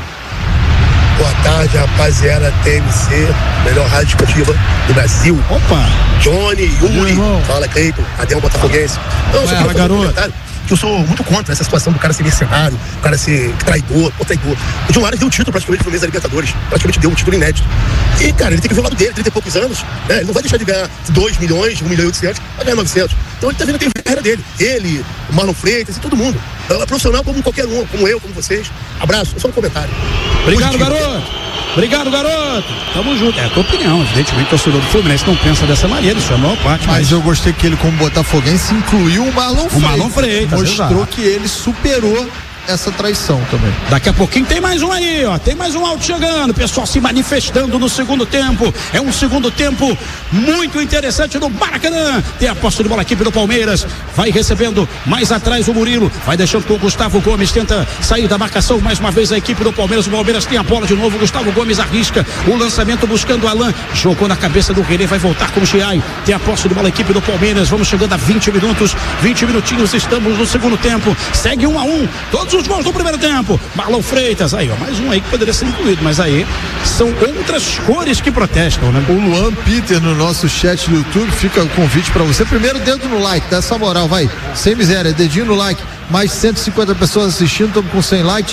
M: Boa tarde, rapaziada, T M C, melhor rádio esportiva do Brasil.
I: Opa!
M: Johnny, Yuri, fala Cleiton, cadê o Botafoguense? Não,
I: Ué, ela, garoto.
M: Que eu sou muito contra essa situação do cara ser mercenário, o cara ser traidor, ou traidor. O John Arias deu um título praticamente pro Fluminense da Libertadores, praticamente deu um título inédito. E, cara, ele tem que ver o lado dele, trinta e poucos anos, né? Ele não vai deixar de ganhar dois milhões, um milhão e oitocentos, vai ganhar novecentos. Então ele tá vendo que tem a carreira dele. Ele, o Marlon Freitas e todo mundo. É profissional como qualquer um, como eu, como vocês. Abraço, só um comentário.
I: Obrigado, Positivo. garoto. Obrigado, garoto. Tamo junto. É a tua opinião. Evidentemente, o torcedor do Fluminense não pensa dessa maneira, isso é a maior parte.
K: Mas, mas eu gostei que ele, como botafoguense, incluiu o Marlon Freitas.
I: O Marlon Freitas.
K: Mostrou exato. que ele superou essa traição também.
I: Daqui a pouquinho tem mais um aí, ó. Tem mais um áudio chegando. Pessoal se manifestando no segundo tempo. É um segundo tempo muito interessante no Maracanã. Tem a posse de bola, a equipe do Palmeiras. Vai recebendo mais atrás o Murilo. Vai deixando com o Gustavo Gomes. Tenta sair da marcação mais uma vez a equipe do Palmeiras. O Palmeiras tem a bola de novo. Gustavo Gomes arrisca o lançamento buscando o Alain. Jogou na cabeça do René. Vai voltar com o Giai. Tem a posse de bola, a equipe do Palmeiras. Vamos chegando a vinte minutos. vinte minutinhos. Estamos no segundo tempo. Segue um a um. Todos os gols do primeiro tempo. Marlon Freitas, aí ó, mais um aí que poderia ser incluído, mas aí são outras cores que protestam, né?
K: O Luan Peter no nosso chat do YouTube, fica o convite pra você, primeiro dedo no like, dá essa moral, vai, sem miséria, dedinho no like, mais cento e cinquenta pessoas assistindo, estamos com cem likes,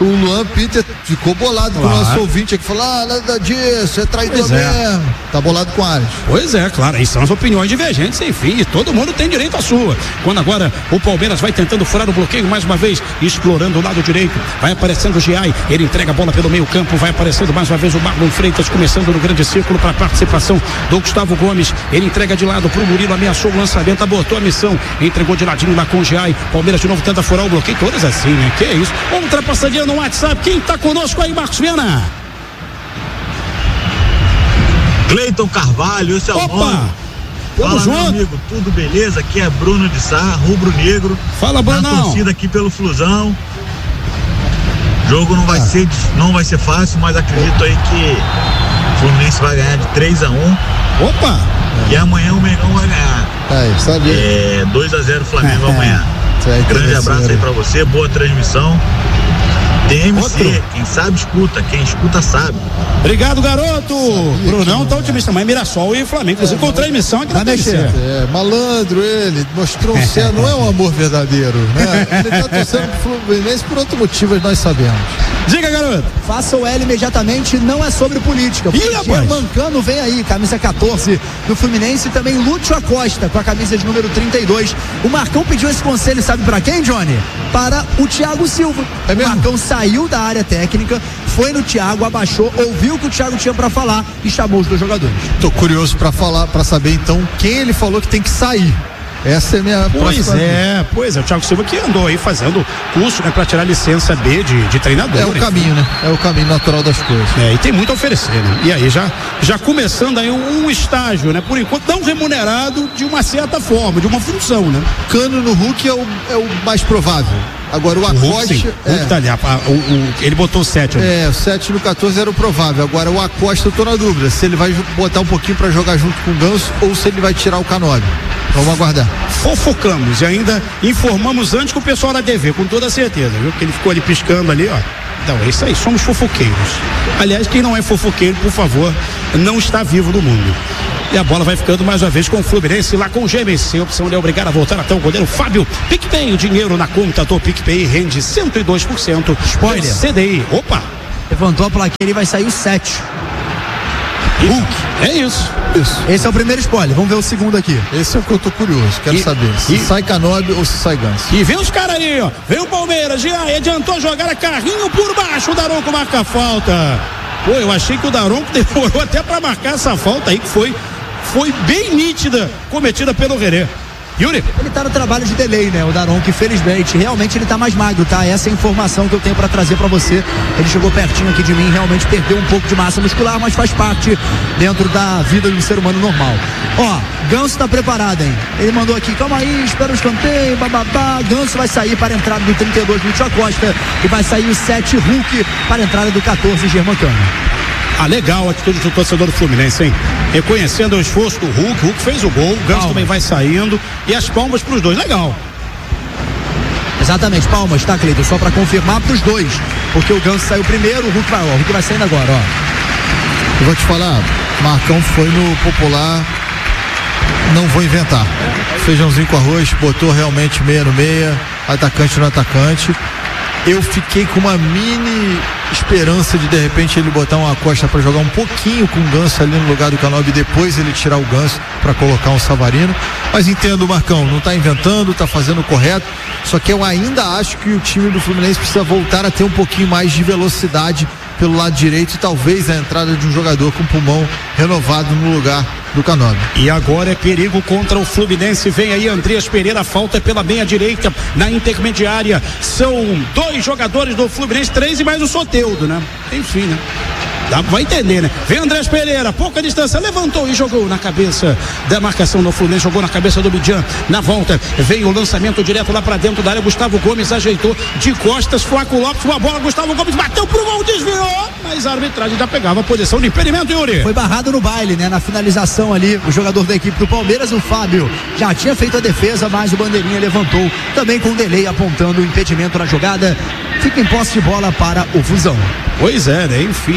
K: O Luan Peter ficou bolado claro. com o nosso ouvinte que falou, ah, nada disso, é traidor é. mesmo. Tá bolado com o Arias.
I: Pois é, claro, aí são as opiniões divergentes, enfim, e todo mundo tem direito à sua. Quando agora o Palmeiras vai tentando furar o bloqueio mais uma vez, explorando o lado direito, vai aparecendo o Giai, ele entrega a bola pelo meio campo, vai aparecendo mais uma vez o Marlon Freitas, começando no grande círculo para a participação do Gustavo Gomes, ele entrega de lado pro Murilo, ameaçou o lançamento, abortou a missão, entregou de ladinho lá com o Giai, Palmeiras de novo tenta furar o bloqueio, todas assim, né? Que é isso? Ultrapassadinha no WhatsApp, quem tá conosco aí, Marcos Viana?
N: Cleiton Carvalho, esse é o nome. Fala, junto. Meu amigo, tudo beleza? Aqui é Bruno de Sá, rubro-negro.
I: Fala, Bruno.
N: Torcida aqui pelo Flusão. O jogo não vai, ah. ser, não vai ser fácil, mas acredito aí que o Fluminense vai ganhar de três a um.
I: Opa!
N: E amanhã o Mengão vai ganhar.
K: Aí, sabia.
N: É, dois a zero Flamengo amanhã. Grande abraço aí pra você, boa transmissão. D M C, outro. Quem sabe escuta, quem escuta sabe.
I: Obrigado, garoto. Brunão tá otimista, mas Mirassol e Flamengo, inclusive é, com transmissão aqui na T V C.
K: É, malandro ele, mostrou um céu, não é um amor verdadeiro, né? Ele tá torcendo pro Fluminense por outro motivo, nós sabemos.
I: Diga, garoto.
L: Faça o L imediatamente, não é sobre política. O Mancano vem aí, camisa catorze do Fluminense, e também Lúcio Acosta com a camisa de número trinta e dois. O Marcão pediu esse conselho, sabe pra quem, Johnny? Para o Thiago Silva. É mesmo? O Marcão saiu da área técnica, foi no Thiago, abaixou, ouviu o que o Thiago tinha pra falar e chamou os dois jogadores.
K: Tô curioso pra falar, para saber então quem ele falou que tem que sair. Essa é a minha
I: Pois é, vez. pois é, o Thiago Silva que andou aí fazendo curso, né, pra tirar licença B de, de treinador.
K: É o caminho, né? É o caminho natural das coisas.
I: É, e tem muito a oferecer, né? E aí já, já começando aí um, um estágio, né? Por enquanto não remunerado de uma certa forma, de uma função, né?
K: Cano no Hulk é o, é o mais provável. Agora o Acosta. O Hulk, sim.
I: É, o Hulk tá ali, a, a, o, o, ele botou o sete.
K: Né? É, o sete no catorze era o provável. Agora o Acosta eu tô na dúvida se ele vai botar um pouquinho pra jogar junto com o Ganso ou se ele vai tirar o Canóbio. Vamos aguardar.
I: Fofocamos e ainda informamos antes com o pessoal da T V, com toda certeza, viu? Que ele ficou ali piscando ali, ó. Então é isso aí, somos fofoqueiros. Aliás, quem não é fofoqueiro, por favor, não está vivo no mundo. E a bola vai ficando mais uma vez com o Fluminense lá com o G M C. A opção de obrigar a voltar até o goleiro Fábio. PicPay, o dinheiro na conta do PicPay rende cento e dois por cento.
L: Spoiler.
I: C D I. Opa!
L: Levantou a plaquinha e vai sair o sete.
I: Hulk. É isso.
K: Isso.
L: Esse é o primeiro spoiler. Vamos ver o segundo aqui.
K: Esse é o que eu tô curioso. Quero
I: e,
K: saber se
I: e,
K: sai Canóbio ou se sai Ganso.
I: E vem os caras aí, ó. Vem o Palmeiras. Já adiantou jogar a carrinho por baixo. O Daronco marca a falta. Pô, eu achei que o Daronco demorou até pra marcar essa falta aí, que foi, foi bem nítida, cometida pelo Herrera. Yuri?
L: Ele tá no trabalho de delay, né? O Daronco, infelizmente, realmente ele tá mais magro, tá? Essa é a informação que eu tenho pra trazer pra você. Ele chegou pertinho aqui de mim, realmente perdeu um pouco de massa muscular, mas faz parte dentro da vida de um ser humano normal. Ó, Ganso tá preparado, hein? Ele mandou aqui, calma aí, espera o escanteio, bababá. Ganso vai sair para a entrada do trinta e dois, Lúcio Acosta, e vai sair o sete, Hulk, para a entrada do catorze, Germancano.
I: Ah, legal a atitude do torcedor do Fluminense, hein? Reconhecendo o esforço do Hulk, o Hulk fez o gol, o Ganso também vai saindo, e as palmas pros dois, legal.
L: Exatamente, palmas, tá, Cleiton? Só pra confirmar pros dois, porque o Ganso saiu primeiro, o Hulk vai, ó, o Hulk vai saindo agora, ó.
K: Eu vou te falar, Marcão foi no popular, não vou inventar. Feijãozinho com arroz, botou realmente meia no meia, atacante no atacante. Eu fiquei com uma mini esperança de de repente ele botar uma Acosta para jogar um pouquinho com o Ganso ali no lugar do Canóbio e depois ele tirar o Ganso para colocar um Savarino, mas entendo, Marcão, não tá inventando, tá fazendo o correto, só que eu ainda acho que o time do Fluminense precisa voltar a ter um pouquinho mais de velocidade pelo lado direito e talvez a entrada de um jogador com pulmão renovado no lugar do Canóbio.
I: E agora é perigo contra o Fluminense, vem aí Andreas Pereira, falta pela meia direita na intermediária, são dois jogadores do Fluminense, três e mais o Soteldo, né? Enfim, né? Dá, vai entender, né? Vem Andrés Pereira, pouca distância, levantou e jogou na cabeça da marcação do Fluminense, jogou na cabeça do Midian, na volta, veio o lançamento direto lá pra dentro da área, Gustavo Gomes ajeitou de costas, Flaco Lopes, uma bola, Gustavo Gomes bateu pro gol, desviou, mas a arbitragem já pegava a posição de impedimento, Yuri.
L: Foi barrado no baile, né? Na finalização ali, o jogador da equipe do Palmeiras, o Fábio, já tinha feito a defesa, mas o bandeirinha levantou, também com delay apontando o impedimento na jogada, fica em posse de bola para o Fusão.
I: Pois é, né? Enfim, né?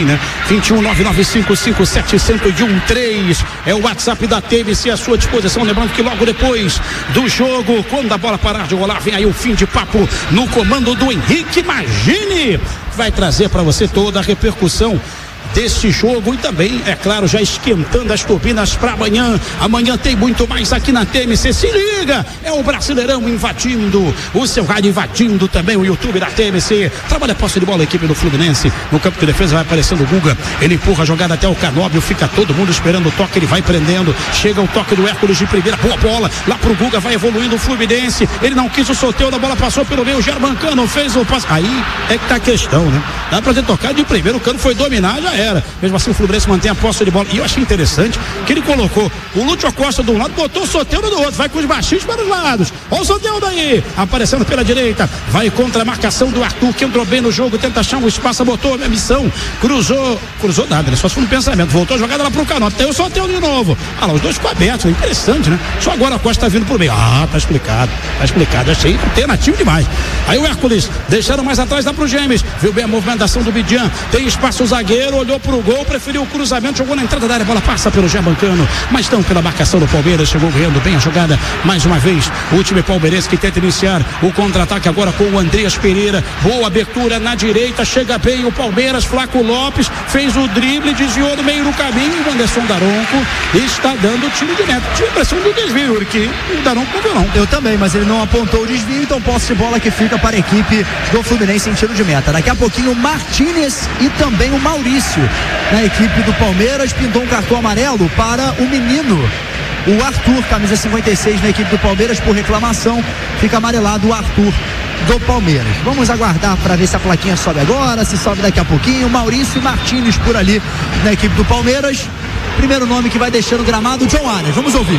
I: vinte e um nove nove cinco cinco sete zero zero um três. É o WhatsApp da T M C à sua disposição. Lembrando que logo depois do jogo, quando a bola parar de rolar, vem aí o fim de papo no comando do Henrique Magini. Vai trazer para você toda a repercussão deste jogo e também, é claro, já esquentando as turbinas para amanhã. Amanhã tem muito mais aqui na T M C. Se liga, é o Brasileirão invadindo o seu rádio, invadindo também o YouTube da T M C. Trabalha a posse de bola a equipe do Fluminense. No campo de defesa vai aparecendo o Guga. Ele empurra a jogada até o Canóbio. Fica todo mundo esperando o toque. Ele vai prendendo. Chega o toque do Hércules de primeira. Boa bola. Lá pro Guga. Vai evoluindo o Fluminense. Ele não quis o sorteio da bola. Passou pelo meio. O Germancano fez o passe. Aí é que tá a questão, né? Dá pra ter tocado de primeiro. O Cano foi dominar. Já era. Mesmo assim o Fluminense mantém a posse de bola. E eu achei interessante que ele colocou o Lúcio Acosta de um lado, botou o Soteldo do outro. Vai com os baixinhos para os lados. Olha o Soteldo aí, aparecendo pela direita. Vai contra a marcação do Arthur, que entrou bem no jogo, tenta achar um espaço, botou a missão, cruzou, cruzou nada, né? Só se foi no pensamento, voltou a jogada lá pro Canota. Tem o Soteldo de novo. Ah lá, os dois ficou abertos, interessante, né? Só agora a Costa tá vindo pro meio. Ah, tá explicado, tá explicado. Achei alternativo demais. Aí o Hércules, deixaram mais atrás, dá pro Gêmeos. Viu bem a movimentação do Bidian. Tem espaço o zagueiro, olhou pro gol, preferiu o cruzamento, jogou na entrada da área, a bola passa pelo Germancano, mas estão pela marcação do Palmeiras, chegou ganhando bem a jogada, mais uma vez, o time palmeirense que tenta iniciar o contra-ataque agora com o Andreas Pereira, boa abertura na direita, chega bem o Palmeiras, Flaco Lopes, fez o drible, desviou no meio do caminho, e o Anderson Daronco está dando tiro de meta, tinha impressão do desvio, que o Daronco não viu não.
L: Eu também, mas ele não apontou o desvio, então posse de bola que fica para a equipe do Fluminense em tiro de meta. Daqui a pouquinho o Martínez e também o Maurício na equipe do Palmeiras, pintou um cartão amarelo para o menino, o Arthur, camisa cinquenta e seis na equipe do Palmeiras, por reclamação, fica amarelado o Arthur do Palmeiras. Vamos aguardar para ver se a plaquinha sobe agora, se sobe daqui a pouquinho. Maurício e Martínez por ali na equipe do Palmeiras. Primeiro nome que vai deixando o gramado, John Arias. Vamos ouvir.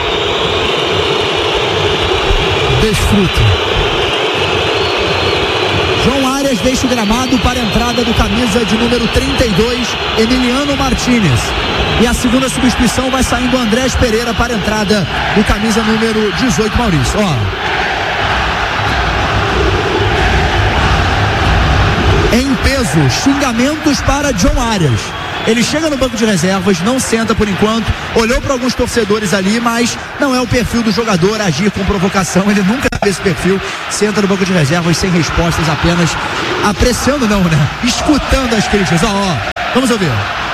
K: Desfruta.
L: João Arias deixa o gramado para a entrada do camisa de número trinta e dois, Emiliano Martínez. E a segunda substituição vai saindo Andrés Pereira para a entrada do camisa número dezoito, Maurício. Ó. Em peso, xingamentos para John Arias. Ele chega no banco de reservas, não senta por enquanto, olhou para alguns torcedores ali, mas não é o perfil do jogador agir com provocação, ele nunca teve esse perfil, senta no banco de reservas sem respostas, apenas apreciando não, né? Escutando as críticas. Ó, ó, vamos ouvir.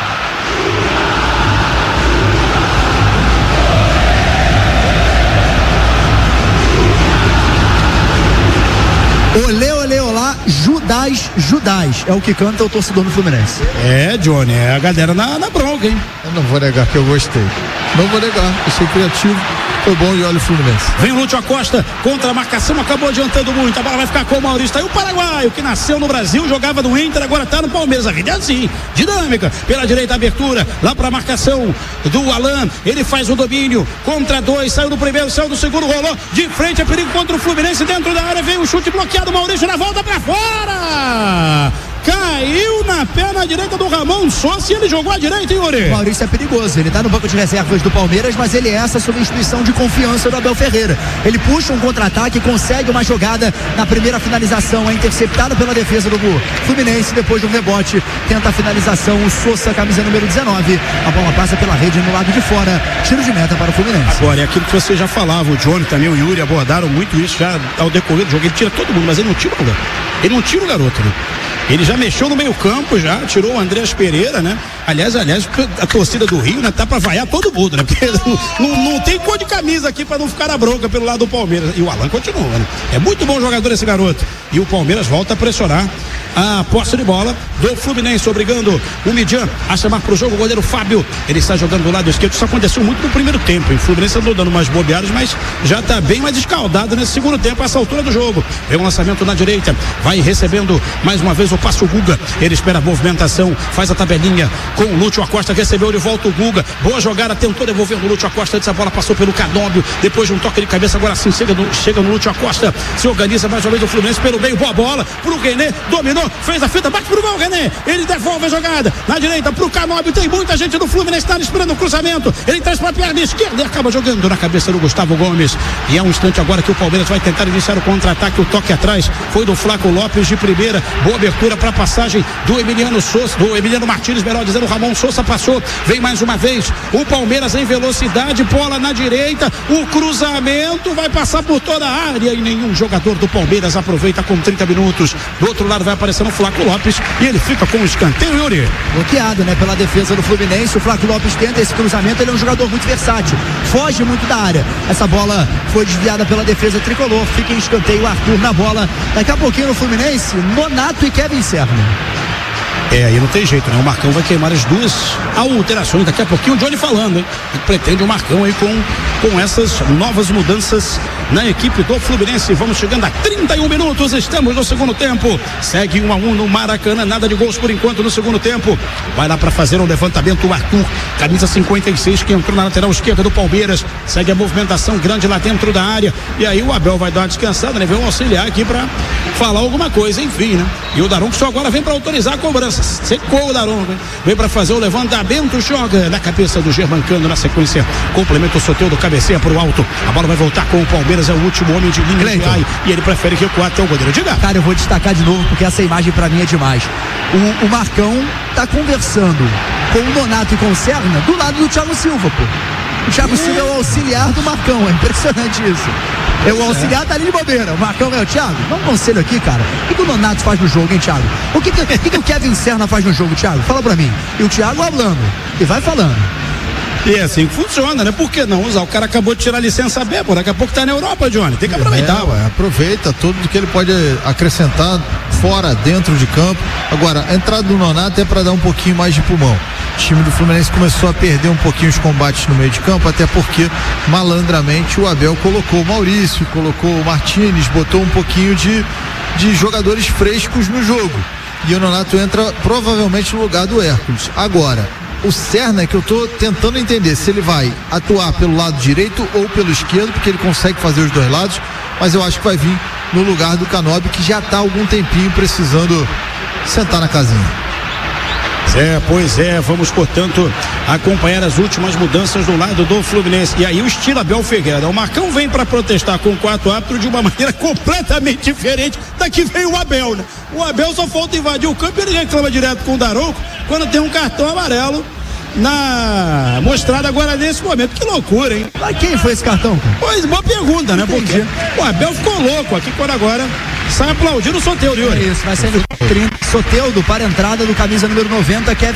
L: Olê, olê, olá, Judas, Judas, é o que canta o torcedor do Fluminense.
I: É, Johnny, é a galera na, na bronca, hein?
K: Eu não vou negar que eu gostei. Não vou negar, achei criativo, foi bom e olha o Fluminense.
I: Vem o Lúcio Acosta, contra a marcação, acabou adiantando muito, a bola vai ficar com o Maurício. Aí o paraguaio, que nasceu no Brasil, jogava no Inter, agora tá no Palmeiras. A vida é assim, dinâmica, pela direita abertura, lá pra marcação do Alan, ele faz o domínio, contra dois, saiu do primeiro, saiu do segundo, rolou, de frente, é perigo contra o Fluminense, dentro da área, veio o chute bloqueado, Maurício na volta pra fora! Caiu na perna direita do Ramon Sousa e ele jogou à direita, hein, Yuri?
L: O Maurício é perigoso, ele tá no banco de reservas do Palmeiras, mas ele é essa substituição de confiança do Abel Ferreira. Ele puxa um contra-ataque, consegue uma jogada na primeira finalização, é interceptado pela defesa do Fluminense, depois de um rebote, tenta a finalização, o Sousa, camisa número dezenove, a bola passa pela rede no lado de fora, tiro de meta para o Fluminense.
I: Agora, é aquilo que você já falava, o Johnny também, o Yuri abordaram muito isso já ao decorrer do jogo, ele tira todo mundo, mas ele não tira o garoto, ele não tira o garoto, né? Ele já mexeu no meio campo, já tirou o Andrés Pereira, né? Aliás, aliás, a torcida do Rio, né? Tá pra vaiar todo mundo, né? Porque não, não, não tem cor de camisa aqui pra não ficar na bronca pelo lado do Palmeiras. E o Alan continua, né? É muito bom jogador esse garoto. E o Palmeiras volta a pressionar a posse de bola do Fluminense, obrigando o Midian a chamar pro jogo o goleiro Fábio. Ele está jogando do lado esquerdo. Isso aconteceu muito no primeiro tempo. O Fluminense andou dando umas bobeadas, mas já tá bem mais escaldado nesse segundo tempo, a essa altura do jogo. Vem um lançamento na direita, vai recebendo mais uma vez o passo o Guga. Ele espera a movimentação, faz a tabelinha com o Lúcio Acosta, recebeu de volta o Guga. Boa jogada, tentou devolver o Lúcio Acosta. Antes a bola passou pelo Canóbio, depois de um toque de cabeça, agora sim chega no, chega no Lúcio Acosta. Se organiza mais uma vez o Fluminense pelo meio, boa bola pro René, dominou dominou, fez a fita, bate pro gol, René. Ele devolve a jogada na direita pro Canóbio. Tem muita gente do Fluminense, está esperando o cruzamento. Ele traz pra perna esquerda e acaba jogando na cabeça do Gustavo Gomes. E é um instante agora que o Palmeiras vai tentar iniciar o contra-ataque. O toque atrás foi do Flaco Lopes de primeira. Boa abertura para passagem do Emiliano Souza, do Emiliano Martins, melhor dizendo, o Ramon Souza passou. Vem mais uma vez o Palmeiras em velocidade, bola na direita. O cruzamento vai passar por toda a área e nenhum jogador do Palmeiras aproveita com trinta minutos. Do outro lado vai aparecendo o Flaco Lopes e ele fica com o escanteio, Yuri.
L: Bloqueado, né, pela defesa do Fluminense. O Flaco Lopes tenta esse cruzamento, ele é um jogador muito versátil, foge muito da área. Essa bola foi desviada pela defesa tricolor, fica em escanteio, Arthur na bola. Daqui a pouquinho no Fluminense, Nonato e Kevin Serna.
I: É, aí não tem jeito, né? O Marcão vai queimar as duas alterações. Daqui a pouquinho o Johnny falando, hein? Pretende o Marcão aí com, com essas novas mudanças na equipe do Fluminense. Vamos chegando a trinta e um minutos, estamos no segundo tempo. Segue um a um no Maracanã, nada de gols por enquanto no segundo tempo. Vai lá para fazer um levantamento o Arthur, camisa cinquenta e seis, que entrou na lateral esquerda do Palmeiras. Segue a movimentação grande lá dentro da área. E aí o Abel vai dar uma descansada, né? Vem um auxiliar aqui para falar alguma coisa, enfim, né? E o Daronco só agora vem para autorizar a cobrança. Secou o Daronco, hein? Vem para fazer o levantamento, joga na cabeça do Germancano na sequência. Complementa o Soteldo, cabeceia pro alto. A bola vai voltar com o Palmeiras, é o último homem de linha de ai, e ele prefere recuar até o goleiro. Diga.
L: Cara, eu vou destacar de novo porque essa imagem pra mim é demais. O, o Marcão tá conversando com o Nonato e com o Serna do lado do Thiago Silva, pô. O Thiago Silva é o auxiliar do Marcão, é impressionante isso. É o auxiliar, tá ali de bobeira. O Marcão é o Thiago. Dá um conselho aqui, cara. O que, que o Nonato faz no jogo, hein, Thiago? O que, que, que, que o Kevin Serna faz no jogo, Thiago? Fala pra mim. E o Thiago falando. E vai falando.
I: E é assim que funciona, né? Por que não usar? O cara acabou de tirar a licença B, pô. Daqui a pouco tá na Europa, Johnny. Tem que aproveitar.
K: É, ué, aproveita tudo que ele pode acrescentar fora, dentro de campo. Agora, a entrada do Nonato é para dar um pouquinho mais de pulmão. O time do Fluminense começou a perder um pouquinho os combates no meio de campo, até porque malandramente o Abel colocou o Maurício, colocou o Martins, botou um pouquinho de, de jogadores frescos no jogo. E o Nonato entra provavelmente no lugar do Hércules. Agora, o Serna é que eu tô tentando entender se ele vai atuar pelo lado direito ou pelo esquerdo, porque ele consegue fazer os dois lados, mas eu acho que vai vir no lugar do Canóbio, que já tá há algum tempinho precisando sentar na casinha.
I: É, pois é, vamos, portanto, acompanhar as últimas mudanças do lado do Fluminense. E aí o estilo Abel Ferreira. O Marcão vem para protestar com o quarto árbitro de uma maneira completamente diferente da que veio o Abel, né? O Abel só falta invadir o campo e ele reclama direto com o Daronco quando tem um cartão amarelo na mostrada agora nesse momento. Que loucura, hein?
L: Mas quem foi esse cartão?
I: Pois, boa pergunta, né? Porque o Abel ficou louco aqui quando agora sai aplaudindo o Soteldo, Yuri.
L: É isso, vai sendo trinta. Soteldo para a entrada do camisa número noventa, Kevin